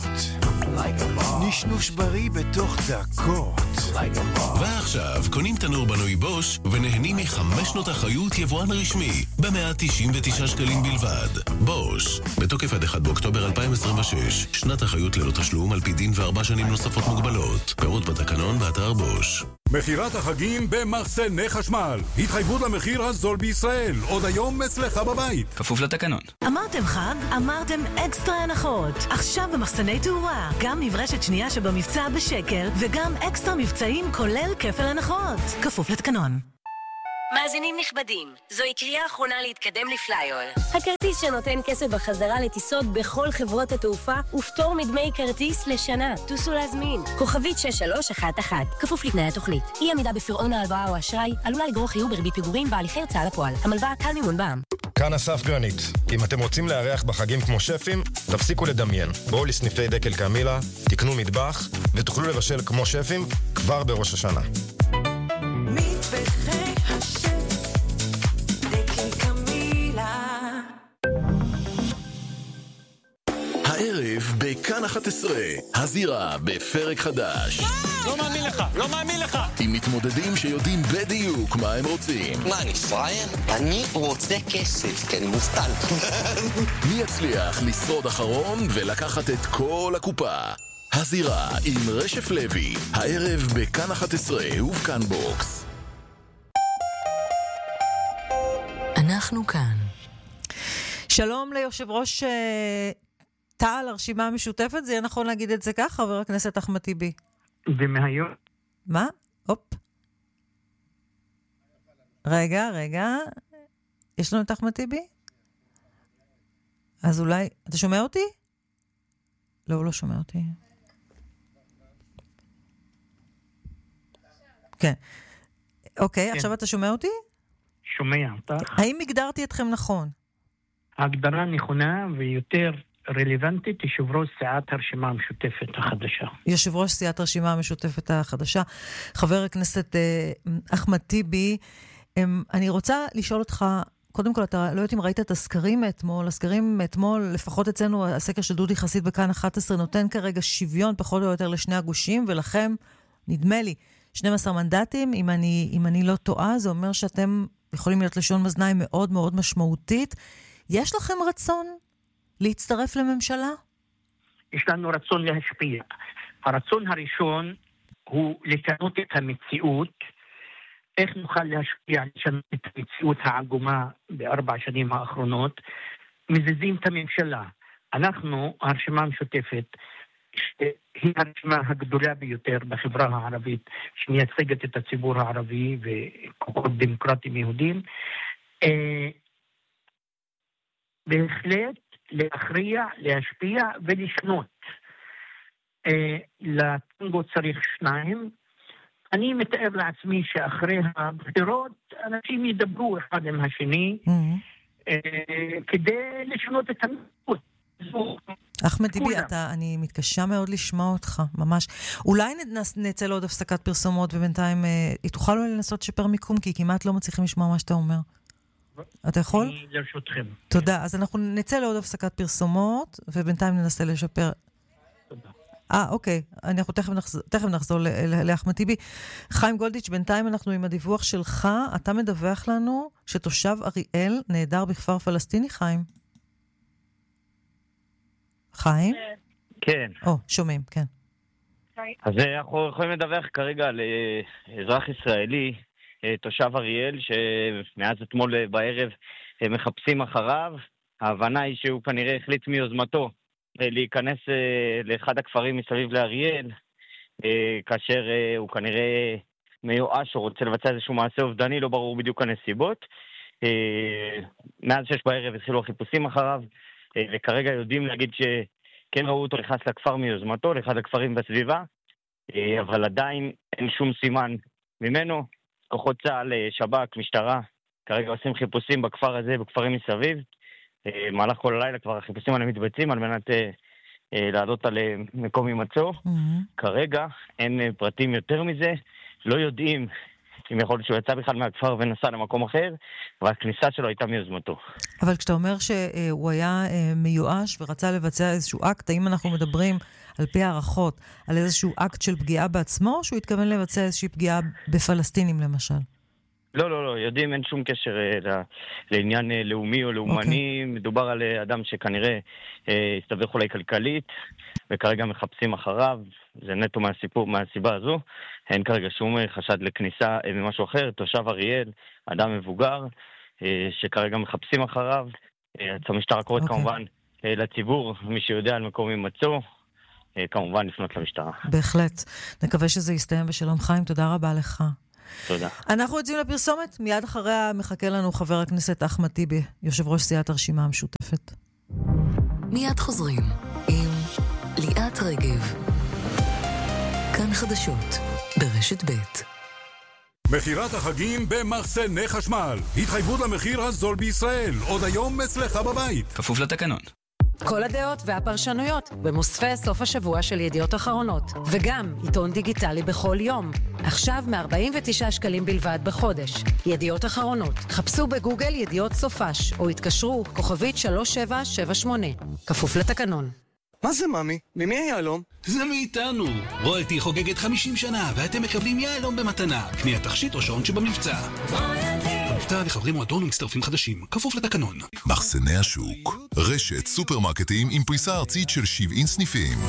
נשנוש בריא בתוך דקות. ועכשיו קונים תנור בנוי בוש ונהנים מ5 שנות אחריות יבואן רשמי ב199 שקלים בלבד. בוש, בתוקף עד 1 באוקטובר 2026, שנת אחריות ללא תשלום על פי דין ו4 שנים נוספות מוגבלות. פירוט בתקנון באתר בוש. מחירת החגים במחסני חשמל. התחייבות למחיר הזול בישראל. עוד היום אצלך בבית. כפוף לתקנון. אמרתם חג? אמרתם אקסטרה הנחות. עכשיו במחסני תאורה. גם נברשת שנייה שבמבצע בשקל, וגם אקסטרה מבצעים כולל כפל הנחות. כפוף לתקנון. מאזינים נכבדים, זוהי קריאה אחרונה להתקדם לפלייר. הכרטיס שנותן כסף בחזרה לטיסות בכל חברות התעופה ופטור מדמי כרטיס לשנה. טוסו להזמין. כוכבית 6311. כפוף לתנאי התוכנית. אי עמידה בפירעון ההלוואה או אשראי עלולה לגרור חיוב בריבית פיגורים בהליכי הוצאה לפועל. המלווה קל מימון בע"מ. כאן אסף גרנית. אם אתם רוצים לארח בחגים כמו שפים, תפסיקו לדמיין. בואו לסניפי דקל קמילה, תקנו מטבח ותוכלו לבשל כמו שפים כבר בראש השנה. הערב בכאן 11, הזירה בפרק חדש. לא מאמין לך, לא מאמין לך. עם מתמודדים שיודעים בדיוק מה הם רוצים. מה, אני פראייר? אני רוצה כסף, כי אני מובטל. מי יצליח לשרוד אחרון ולקחת את כל הקופה? הזירה עם רשף לוי, הערב בכאן 11 ובכאן בוקס. אנחנו כאן. שלום ליושב ראש תע"ל, הרשימה המשותפת, זה יהיה נכון להגיד את זה כך, חבר הכנסת אחמד טיבי? ומהיום. מה? הופ. רגע. יש לנו את אחמד טיבי? אז אולי... אתה שומע אותי? לא, הוא לא שומע אותי. כן. אוקיי, עכשיו אתה שומע אותי? שומע אותך. האם הגדרתי אתכם נכון? ההגדרה נכונה ויותר רלוונטית, יושב ראש סיעת הרשימה המשותפת החדשה. יושב ראש סיעת הרשימה המשותפת החדשה. חבר הכנסת אחמד טיבי, אני רוצה לשאול אותך, קודם כל, אתה לא יודעת אם ראית את הסקרים מאתמול, הסקרים מאתמול, לפחות אצלנו, הסקר של דודי חסיד בכאן 11, נותן כרגע שוויון פחות או יותר לשני הגושים, ולכם, נדמה לי, 12 מנדטים, אם אני לא טועה, זה אומר שאתם יכולים להיות לשון מאזניים מאוד מאוד משמעותית. יש לכם רצון להצטרף לממשלה? יש לנו רצון להשפיע. הרצון הראשון הוא לשנות את המציאות. איך נוכל להשפיע, לשנות את המציאות העגומה ב4 שנים האחרונות? מזיזים את הממשלה. אנחנו, הרשימה המשותפת, היא הרשימה הגדולה ביותר בחברה הערבית, שמייצגת את הציבור הערבי וכוחות דמוקרטיים יהודים, בהחלט להכריע, להשפיע ולשנות. לטנגו צריך 2. אני מתאר לעצמי שאחרי הבחירות אנשים ידברו אחד עם השני כדי לשנות את המציאות. אחמד טיבי, אני מתקשה מאוד לשמוע אותך, ממש. אולי נצא לעוד הפסקת פרסומות, ובינתיים תוכל אולי לנסות לשפר מיקום, כי כמעט לא מצליחים לשמוע מה שאתה אומר. אתה יכול? אני לרשותכם. תודה. אז אנחנו נצא לעוד הפסקת פרסומות, ובינתיים ננסה לשפר. תודה. אוקיי. אנחנו תכף נחזור לאחמד טיבי. חיים גולדיץ', בינתיים אנחנו עם הדיווח שלך. אתה מדווח לנו שתושב אריאל נהדר בכפר פלסטיני, חיים? חיים? כן. שומעים, כן. אז אנחנו יכולים לדווח כרגע על אזרח ישראלי, תושב אריאל, שמאז אתמול בערב מחפשים אחריו. ההבנה היא שהוא כנראה החליט מיוזמתו להיכנס לאחד הכפרים מסביב לאריאל, כאשר הוא כנראה מיואש או רוצה לבצע איזשהו מעשה אובדני, לא ברור בדיוק הנסיבות. מאז 6 בערב התחילו החיפושים אחריו, וכרגע יודעים להגיד שכן ראו אותו נכנס לכפר מיוזמתו, לאחד הכפרים בסביבה, אבל עדיין אין שום סימן ממנו. כוחות צה"ל, שב"כ, משטרה, כרגע עושים חיפושים בכפר הזה, בכפרים מסביב. מהלך כל הלילה כבר החיפושים האלה מתבצעים על מנת לעלות על מקום הימצאו. כרגע אין פרטים יותר מזה, לא יודעים אם יכול להיות שהוא יצא בכלל מהכפר ונסע למקום אחר, והכניסה שלו הייתה מיוזמתו. אבל כשאתה אומר שהוא היה מיואש ורצה לבצע איזשהו אקט, האם אנחנו מדברים על פי הערכות על איזשהו אקט של פגיעה בעצמו, או שהוא התכוון לבצע איזושהי פגיעה בפלסטינים למשל? לא, יודעים, אין שום קשר לעניין לאומי או לאומני. מדובר על אדם שכנראה הסתבך אולי כלכלית, וכרגע מחפשים אחריו. זה נטו מהסיבה הזו. אין כרגע שום חשד לכניסה ממשהו אחר. תושב אריאל, אדם מבוגר, שכרגע מחפשים אחריו. המשטרה קוראת כמובן לציבור, מי שיודע על מקום הימצאו, כמובן לפנות למשטרה. בהחלט. נקווה שזה יסתיים בשלום. חיים, תודה רבה לך. תודה. אנחנו יוצאים לפרסומת, מיד אחריה מחכה לנו חבר הכנסת אחמד טיבי, יושב ראש סיעת הרשימה המשותפת. מיד חוזרים עם ליאת רגב. כאן חדשות ברשת ב'. מחירת החגים במחסני חשמל. התחייבות למחיר הזול בישראל. עוד היום אצלך בבית. כפוף לתקנון. כל הדעות והפרשנויות במוספי סוף השבוע של ידיעות אחרונות, וגם עיתון דיגיטלי בכל יום. עכשיו מ-49 שקלים בלבד בחודש. ידיעות אחרונות. חפשו בגוגל ידיעות סופש, או התקשרו כוכבית 3778. כפוף לתקנון. מה זה, ממי? ממי היהלום? זה מאיתנו. רויאלטי חוגגת 50 שנה, ואתם מקבלים יהלום במתנה. קניית תכשיט או שעון שבמבצע. מבצע לחברי מועדון ומצטרפים חדשים. כפוף לתקנון. מחסני השוק. רשת סופרמרקטים עם פריסה ארצית של 70 סניפים.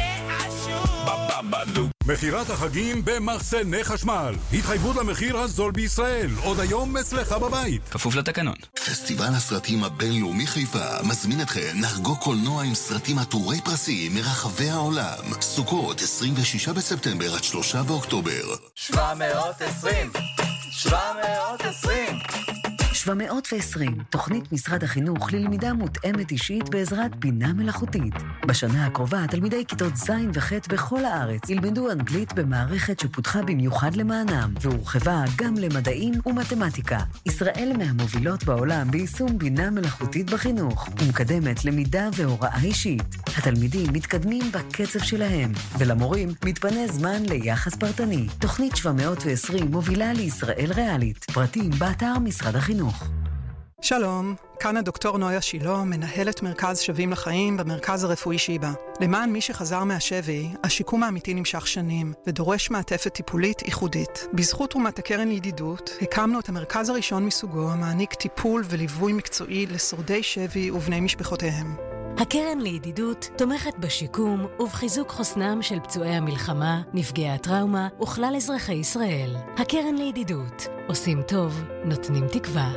מחירת החגים במחסני חשמל. התחייבות למחיר הזול בישראל. עוד היום אצלך בבית. כפוף לתקנון. פסטיבל הסרטים הבינלאומי חיפה מזמין אתכם לחגוג קולנוע עם סרטים עטורי פרסים מרחבי העולם. סוכות 26 בספטמבר עד 3 באוקטובר. 720 720, תוכנית משרד החינוך ללמידה מותאמת אישית בעזרת בינה מלאכותית. בשנה הקרובה תלמידי כיתות ז' וח' בכל הארץ ילמדו אנגלית במערכת שפותחה במיוחד למענם, והורחבה גם למדעים ומתמטיקה. ישראל מהמובילות בעולם ביישום בינה מלאכותית בחינוך, ומקדמת למידה והוראה אישית. התלמידים מתקדמים בקצב שלהם, ולמורים מתפנה זמן ליחס פרטני. תוכנית 720 מובילה לישראל ריאלית. פרטים באתר משרד החינוך. שלום, כאן הדוקטור נויה שילה, מנהלת מרכז שווים לחיים במרכז הרפואי שיבא. למען מי שחזר מהשבי, השיקום האמיתי נמשך שנים ודורש מעטפת טיפולית ייחודית. בזכות תרומת הקרן לידידות, הקמנו את המרכז הראשון מסוגו המעניק טיפול וליווי מקצועי לשורדי שבי ובני משפחותיהם. הקרן לידידות תומכת בשיקום ובחיזוק חוסנם של פצועי המלחמה, נפגעי הטראומה וכלל אזרחי ישראל. הקרן לידידות, עושים טוב, נותנים תקווה.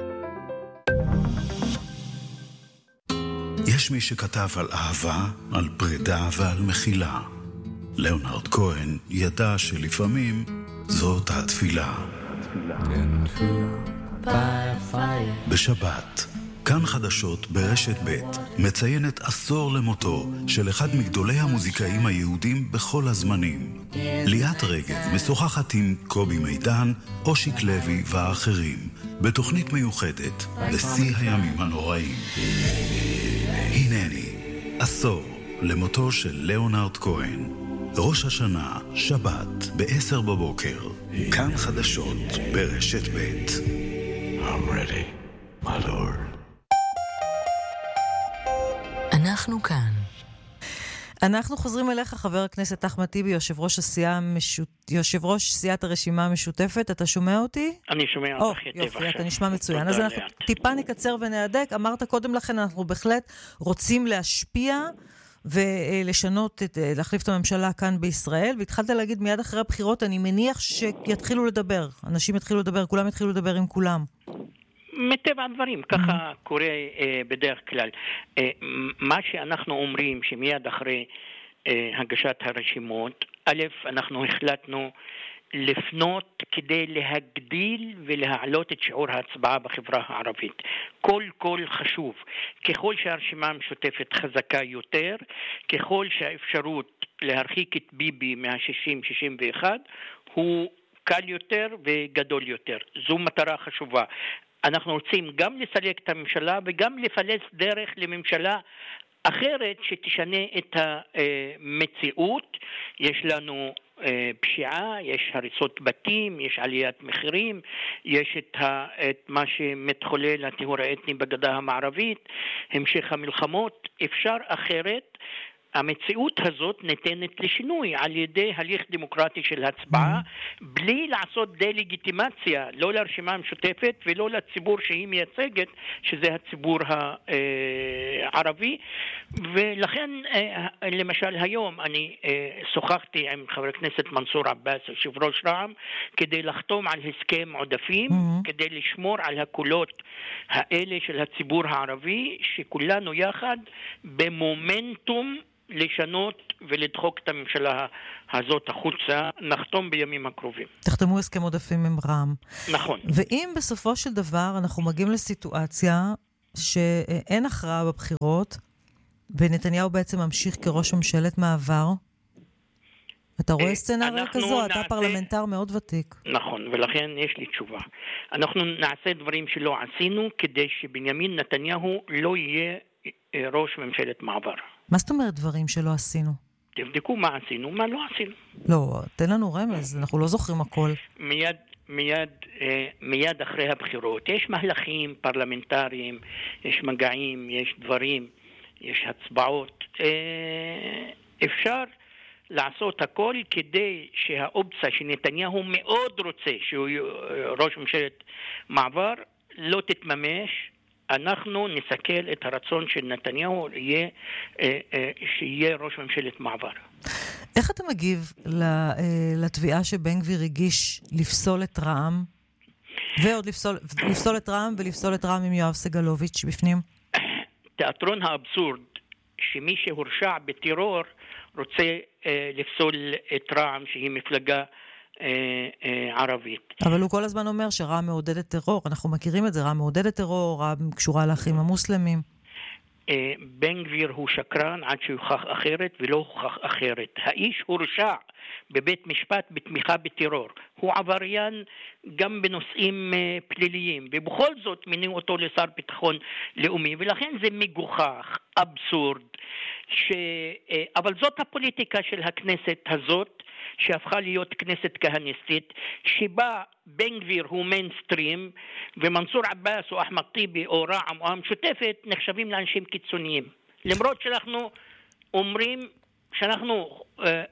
יש מי שכתב על אהבה, על פרידה ועל מחילה. ליאונרד כהן ידע שלפעמים זאת התפילה. בשבת, כאן חדשות ברשת ב' מציינת עשור למותו של אחד מגדולי המוזיקאים היהודים בכל הזמנים. ליאת רגב משוחחת עם קובי מידן, אושיק לוי ואחרים בתוכנית מיוחדת לשיא הימים הנוראים. הנני, עשור למותו של ליאונרד כהן. ראש השנה, שבת, ב-10 בבוקר. כאן חדשות ברשת ב'. I'm ready, my lord. אנחנו כאן. אנחנו חוזרים אליך, חבר הכנסת אחמד טיבי, יושב ראש סיעת הרשימה המשותפת. אתה שומע אותי? אני שומע אותך היטב עכשיו. יופי, אתה נשמע מצוין. אז אנחנו טיפה נקצר ונהדק. אמרת קודם לכן, אנחנו בהחלט רוצים להשפיע ולשנות, להחליף את הממשלה כאן בישראל, והתחלת להגיד מיד אחרי הבחירות, אני מניח שיתחילו לדבר. אנשים יתחילו לדבר, כולם יתחילו לדבר עם כולם. מטבע הדברים, ככה קורה בדרך כלל. מה שאנחנו אומרים שמיד אחרי הגשת הרשימות, א', אנחנו החלטנו לפנות כדי להגדיל ולהעלות את שיעור ההצבעה בחברה הערבית. כל חשוב. ככל שהרשימה המשותפת חזקה יותר, ככל שהאפשרות להרחיק את ביבי מה-60-61 הוא קל יותר וגדול יותר. זו מטרה חשובה. אנחנו רוצים גם לסלק את הממשלה וגם לפלס דרך לממשלה אחרת שתשנה את המציאות. יש לנו פשיעה, יש הריסות בתים, יש עליית מחירים, יש את מה שמתחולל הטיהור האתני בגדה המערבית, המשך המלחמות. אפשר אחרת. המציאות הזאת ניתנת לשינוי על ידי הליך דמוקרטי של הצבעה, בלי לעשות דה-לגיטימציה, לא לרשימה המשותפת ולא לציבור שהיא מייצגת, שזה הציבור הערבי. ולכן, למשל היום, אני שוחחתי עם חבר הכנסת מנסור עבאס, יושב ראש רע"מ, כדי לחתום על הסכם עודפים, כדי לשמור על הקולות האלה של הציבור הערבי, שכולנו יחד במומנטום לשנות ולדחוק את הממשלה הזאת החוצה. נחתום בימים הקרובים. תחתמו הסכם עודפים עם רע"מ. נכון. ואם בסופו של דבר אנחנו מגיעים לסיטואציה שאין הכרעה בבחירות, ונתניהו בעצם ממשיך כראש ממשלת מעבר, אתה רואה סצנריה כזו? אתה פרלמנטר מאוד ותיק. נכון, ולכן יש לי תשובה. אנחנו נעשה דברים שלא עשינו כדי שבנימין נתניהו לא יהיה ראש ממשלת מעבר. מה זאת אומרת דברים שלא עשינו? תבדקו מה עשינו, מה לא עשינו. לא, תן לנו רמז, אנחנו לא זוכרים הכל. מיד אחרי הבחירות יש מהלכים פרלמנטריים, יש מגעים, יש דברים, יש הצבעות. אפשר לעשות הכל כדי שהאופציה שנתניהו מאוד רוצה שהוא ראש ממשלת מעבר לא תתממש. אנחנו נסכל את הרצון של נתניהו שיהיה ראש ממשלת מעבר. איך אתה מגיב לתביעה שבן גביר הגיש לפסול את רע"מ, ועוד לפסול את רע"מ ולפסול את רע"מ עם יואב סגלוביץ' בפנים? תיאטרון האבסורד, שמי שהורשע בטרור רוצה לפסול את רע"מ שהיא מפלגה ערבית. אבל הוא כל הזמן אומר שרע מעודדת טרור, אנחנו מכירים את זה, רע מעודדת טרור, רע קשורה לאחים המוסלמים. בן גביר הוא שקרן עד שיוכח אחרת ולא הוכח אחרת. האיש הורשע בבית משפט בתמיכה בטרור. הוא עבריין גם בנושאים פליליים, ובכל זאת מינו אותו לשר ביטחון לאומי, ולכן זה מגוחך, אבסורד, אבל זאת הפוליטיקה של הכנסת הזאת, שהפכה להיות כנסת כהניסטית, שבה בן גביר הוא מיינסטרים, ומנסור עבאס או אחמד טיבי או רע"מ או המשותפת נחשבים לאנשים קיצוניים. למרות שאנחנו אומרים שאנחנו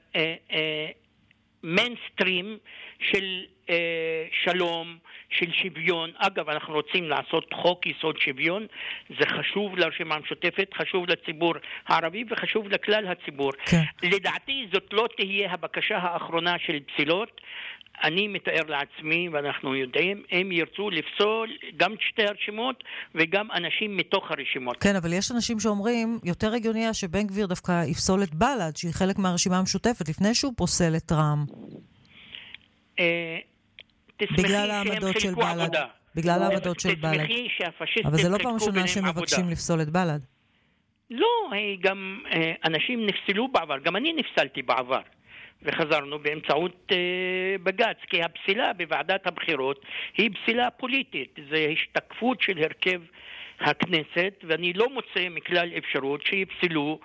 מיינסטרים של שלום, של שוויון. אגב, אנחנו רוצים לעשות חוק יסוד שוויון, זה חשוב לרשימה המשותפת, חשוב לציבור הערבי וחשוב לכלל הציבור. כן. לדעתי זאת לא תהיה הבקשה האחרונה של פסילות. אני מתאר לעצמי, ואנחנו יודעים, הם ירצו לפסול גם שתי הרשימות וגם אנשים מתוך הרשימות. כן, אבל יש אנשים שאומרים, יותר הגיוני שבן גביר דווקא יפסול את בל"ד, שהיא חלק מהרשימה המשותפת, לפני שהוא פוסל את רע"מ. בגלל העמדות של בל"ד. בגלל העמדות של בל"ד. אבל זה לא פעם ראשונה שמבקשים לפסול את בל"ד. לא, גם אנשים נפסלו בעבר, גם אני נפסלתי בעבר. וחזרנו באמצעות בג"ץ, כי הפסילה בוועדת הבחירות היא פסילה פוליטית, זה השתקפות של הרכב הכנסת, ואני לא מוצא מכלל אפשרות שיפסלו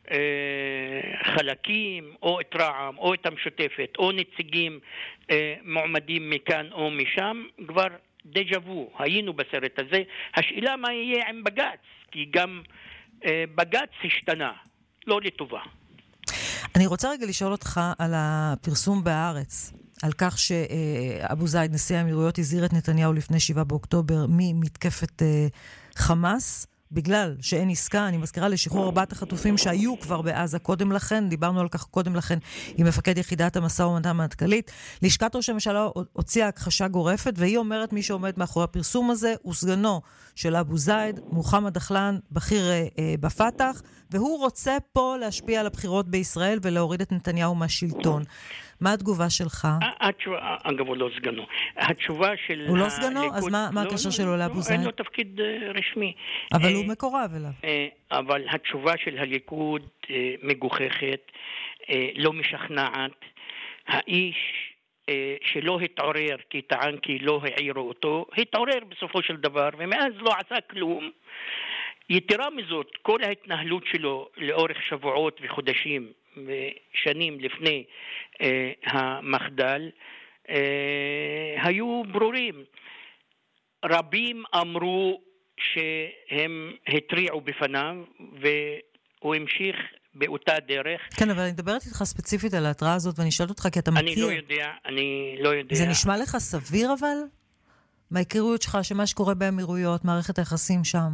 חלקים או את רע"מ או את המשותפת או נציגים מועמדים מכאן או משם. כבר דז'ה וו, היינו בסרט הזה. השאלה מה יהיה עם בג"ץ, כי גם בג"ץ השתנה, לא לטובה. אני רוצה רגע לשאול אותך על הפרסום בהארץ, על כך שאבו זייד, נשיא האמירויות, הזהיר את נתניהו לפני 7 באוקטובר ממתקפת חמאס, בגלל שאין עסקה. אני מזכירה לשחרור 4 החטופים שהיו כבר בעזה קודם לכן, דיברנו על כך קודם לכן עם מפקד יחידת המשא ומתן המטכ"לית. לשכת ראש הממשלה הוציאה הכחשה גורפת, והיא אומרת מי שעומד מאחורי הפרסום הזה הוא סגנו של אבו זייד, מוחמד דחלן, בכיר בפתח, והוא רוצה פה להשפיע על הבחירות בישראל ולהוריד את נתניהו מהשלטון. מה התגובה שלך? אגב, הוא לא סגנו. התשובה של... הוא לא סגנו? אז מה הקשר שלו לאבו זייד? אין לו תפקיד רשמי. אבל הוא מקורב אליו. אבל התשובה של הליכוד מגוחכת, לא משכנעת. האיש שלא התעורר כי טען כי לא העירו אותו, התעורר בסופו של דבר, ומאז לא עשה כלום. יתרה מזאת, כל ההתנהלות שלו לאורך שבועות וחודשים ושנים לפני המחדל היו ברורים. רבים אמרו שהם התריעו בפניו, והוא המשיך באותה דרך. כן, אבל אני מדברת איתך ספציפית על ההתראה הזאת, ואני שואלת אותך כי אתה מכיר. אני לא יודע. זה נשמע לך סביר אבל? מההיכרויות שלך שמה שקורה באמירויות, מערכת היחסים שם?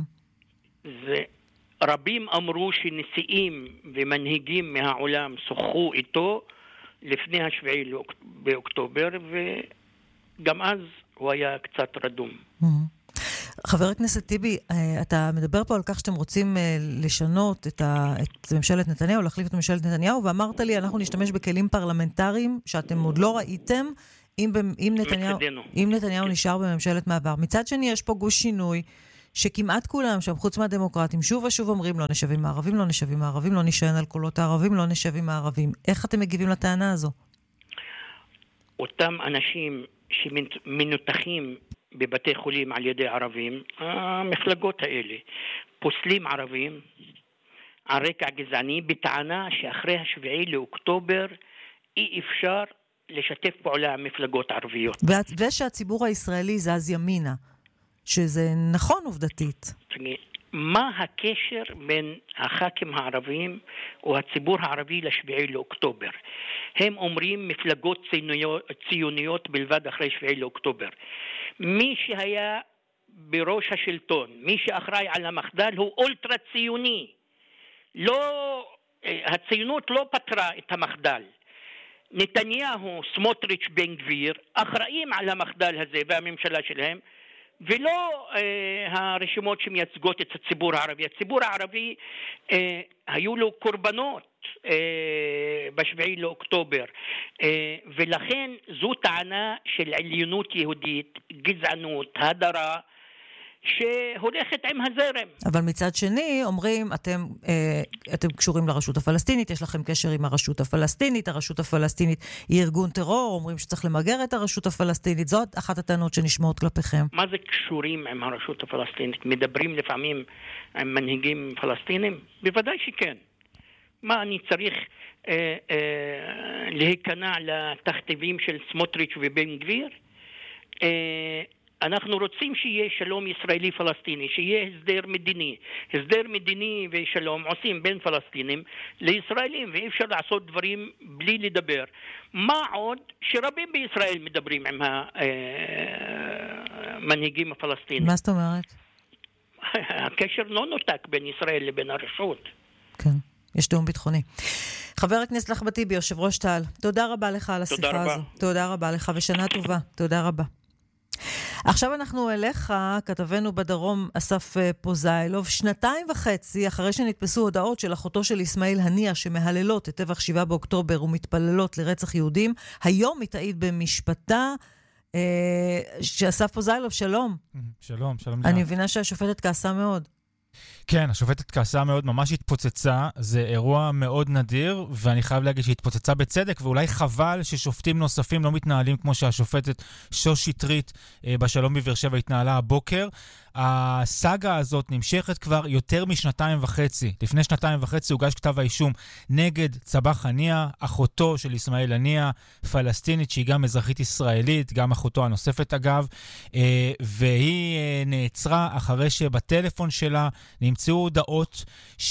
רבים אמרו שנשיאים ומנהיגים מהעולם שוחחו איתו לפני 7 באוקטובר, וגם אז הוא היה קצת רדום. חבר הכנסת טיבי, אתה מדבר פה על כך שאתם רוצים לשנות את ממשלת נתניהו, להחליף את ממשלת נתניהו, ואמרת לי, אנחנו נשתמש בכלים פרלמנטריים שאתם עוד לא ראיתם, אם נתניהו נשאר בממשלת מעבר. מצד שני, יש פה גוש שינוי, שכמעט כולם שם, חוץ מהדמוקרטים, שוב ושוב אומרים, לא נשב עם הערבים, לא נשב עם הערבים, לא נשען על קולות הערבים, לא נשב עם הערבים. איך אתם מגיבים לטענה הזו? אותם אנשים שמנותחים בבתי חולים על ידי ערבים, המפלגות האלה פוסלים ערבים על רקע גזעני, בטענה שאחרי 7 לאוקטובר אי אפשר לשתף פעולה עם מפלגות ערביות. ושהציבור הישראלי זז ימינה, שזה נכון עובדתית. מה הקשר בין הח"כים הערבים או הציבור הערבי ל7 לאוקטובר? הם אומרים מפלגות ציוניות בלבד אחרי 7 לאוקטובר. מי שהיה בראש השלטון, מי שאחראי על המחדל הוא אולטרה ציוני. הציונות לא פתרה את המחדל. נתניהו, סמוטריץ', בן גביר אחראים על המחדל הזה והממשלה שלהם, ולא הרשימות שמייצגות את הציבור הערבי. הציבור הערבי היו לו קורבנות בשביעי לאוקטובר, ולכן זו טענה של עליונות יהודית, גזענות, הדרה, שהולכת עם הזרם. אבל מצד שני, אומרים, אתם קשורים לרשות הפלסטינית, יש לכם קשר עם הרשות הפלסטינית, הרשות הפלסטינית היא ארגון טרור, אומרים שצריך למגר את הרשות הפלסטינית, זאת אחת הטענות שנשמעות כלפיכם. מה זה קשורים עם הרשות הפלסטינית? מדברים לפעמים עם מנהיגים פלסטינים? בוודאי שכן. מה אני צריך להיכנע לתכתיבים של סמוטריץ' ובן גביר? אנחנו רוצים שיהיה שלום ישראלי-פלסטיני, שיהיה הסדר מדיני. הסדר מדיני ושלום עושים בין פלסטינים לישראלים, ואי אפשר לעשות דברים בלי לדבר. מה עוד שרבים בישראל מדברים עם המנהיגים הפלסטינים. מה זאת אומרת? הקשר לא נותק בין ישראל לבין הרשות. כן, יש תאום ביטחוני. חבר הכנסת אחמד טיבי, יושב ראש תע"ל, תודה רבה לך על השיחה הזו. תודה רבה לך ושנה טובה. תודה רבה. עכשיו אנחנו אליך, כתבנו בדרום אסף פוזיילוב, 2.5 אחרי שנתפסו הודעות של אחותו של אסמאעיל הנייה שמהללות את טבח 7 באוקטובר ומתפללות לרצח יהודים, היום היא תעיד במשפטה. שאסף פוזיילוב, שלום. שלום, שלום. אני מבינה שהשופטת כעסה מאוד. כן, השופטת כעסה מאוד, ממש התפוצצה, זה אירוע מאוד נדיר, ואני חייב להגיד שהתפוצצה בצדק, ואולי חבל ששופטים נוספים לא מתנהלים כמו שהשופטת שוש שטרית בשלום בבאר שבע התנהלה הבוקר. הסאגה הזאת נמשכת כבר יותר משנתיים וחצי. לפני 2.5 הוגש כתב האישום נגד צבח הנייה, אחותו של אסמאעיל הנייה, פלסטינית שהיא גם אזרחית ישראלית, גם אחותו הנוספת אגב, והיא נעצרה אחרי שבטלפון שלה נמצאו הודעות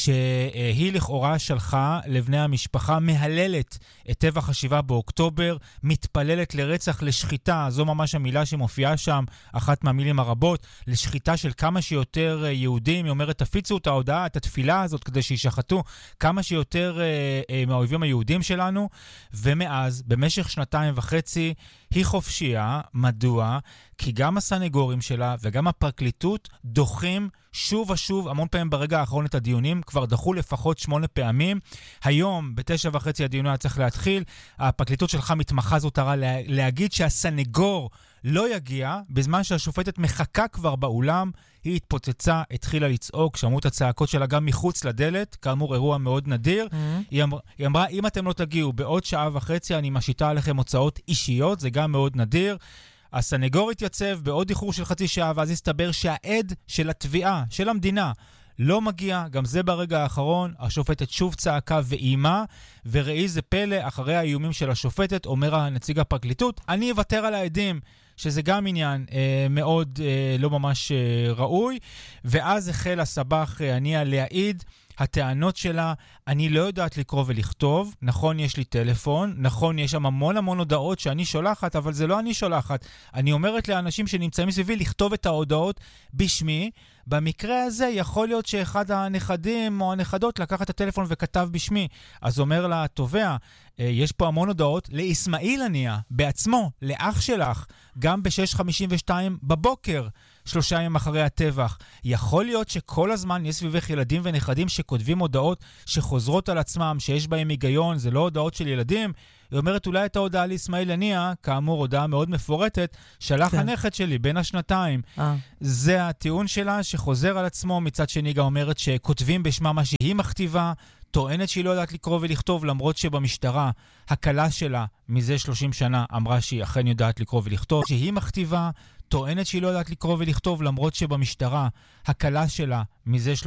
שהיא לכאורה שלחה לבני המשפחה, מהללת את טבח 7 באוקטובר, מתפללת לרצח, לשחיטה, זו ממש המילה שמופיעה שם, אחת מהמילים הרבות, לשחיטה של כמה שיותר יהודים. היא אומרת, תפיצו את ההודעה, את התפילה הזאת, כדי שישחטו כמה שיותר מהאויבים היהודים שלנו. ומאז, במשך 2.5, היא חופשייה. מדוע? כי גם הסנגורים שלה וגם הפרקליטות דוחים שוב ושוב, המון פעמים ברגע האחרון את הדיונים, כבר דחו לפחות 8 פעמים. היום, ב9:30 הדיון היה צריך להתחיל. הפרקליטות שלך מתמחה זוטרה להגיד שהסנגור לא יגיע, בזמן שהשופטת מחכה כבר באולם. היא התפוצצה, התחילה לצעוק, שמעו את הצעקות שלה גם מחוץ לדלת, כאמור אירוע מאוד נדיר. היא אמרה, אם אתם לא תגיעו בעוד 1.5 אני משיתה עליכם הוצאות אישיות, זה גם מאוד נדיר. הסנגור התייצב בעוד איחור של 0.5 שעה, ואז הסתבר שהעד של התביעה, של המדינה, לא מגיע, גם זה ברגע האחרון. השופטת שוב צעקה ואימה, וראי זה פלא, אחרי האיומים של השופטת, אומר הנציג הפרקליטות, אני אוותר על העדים, שזה גם עניין מאוד לא ממש ראוי. ואז החל הסבח הנייה להעיד. הטענות שלה, אני לא יודעת לקרוא ולכתוב, נכון יש לי טלפון, נכון יש שם המון הודעות שאני שולחת, אבל זה לא אני שולחת. אני אומרת לאנשים שנמצאים מסביבי לכתוב את ההודעות בשמי. במקרה הזה יכול להיות שאחד הנכדים או הנכדות לקח את הטלפון וכתב בשמי. אז אומר לה התובע, יש פה המון הודעות לאסמאעיל הנייה, בעצמו, לאח שלך, גם ב6:52 בבוקר, 3 ימים אחרי הטבח. יכול להיות שכל הזמן יש סביבך ילדים ונכדים שכותבים הודעות שחוזרות על עצמם, שיש בהם היגיון, זה לא הודעות של ילדים. היא אומרת, אולי את ההודעה לאסמאעיל הנייה, כאמור הודעה מאוד מפורטת, שלח הנכד שלי בין השנתיים. זה הטיעון שלה שחוזר על עצמו. מצד שני גם אומרת שכותבים בשמה מה שהיא מכתיבה, טוענת שהיא לא יודעת לקרוא ולכתוב, למרות שבמשטרה הקלה שלה מזה 30 שנה אמרה שהיא אכן יודעת לקרוא ולכתוב. שהיא מכתיבה, טוענת שהיא לא יודעת לקרוא ולכתוב, למרות שבמשטרה הקלה שלה מזה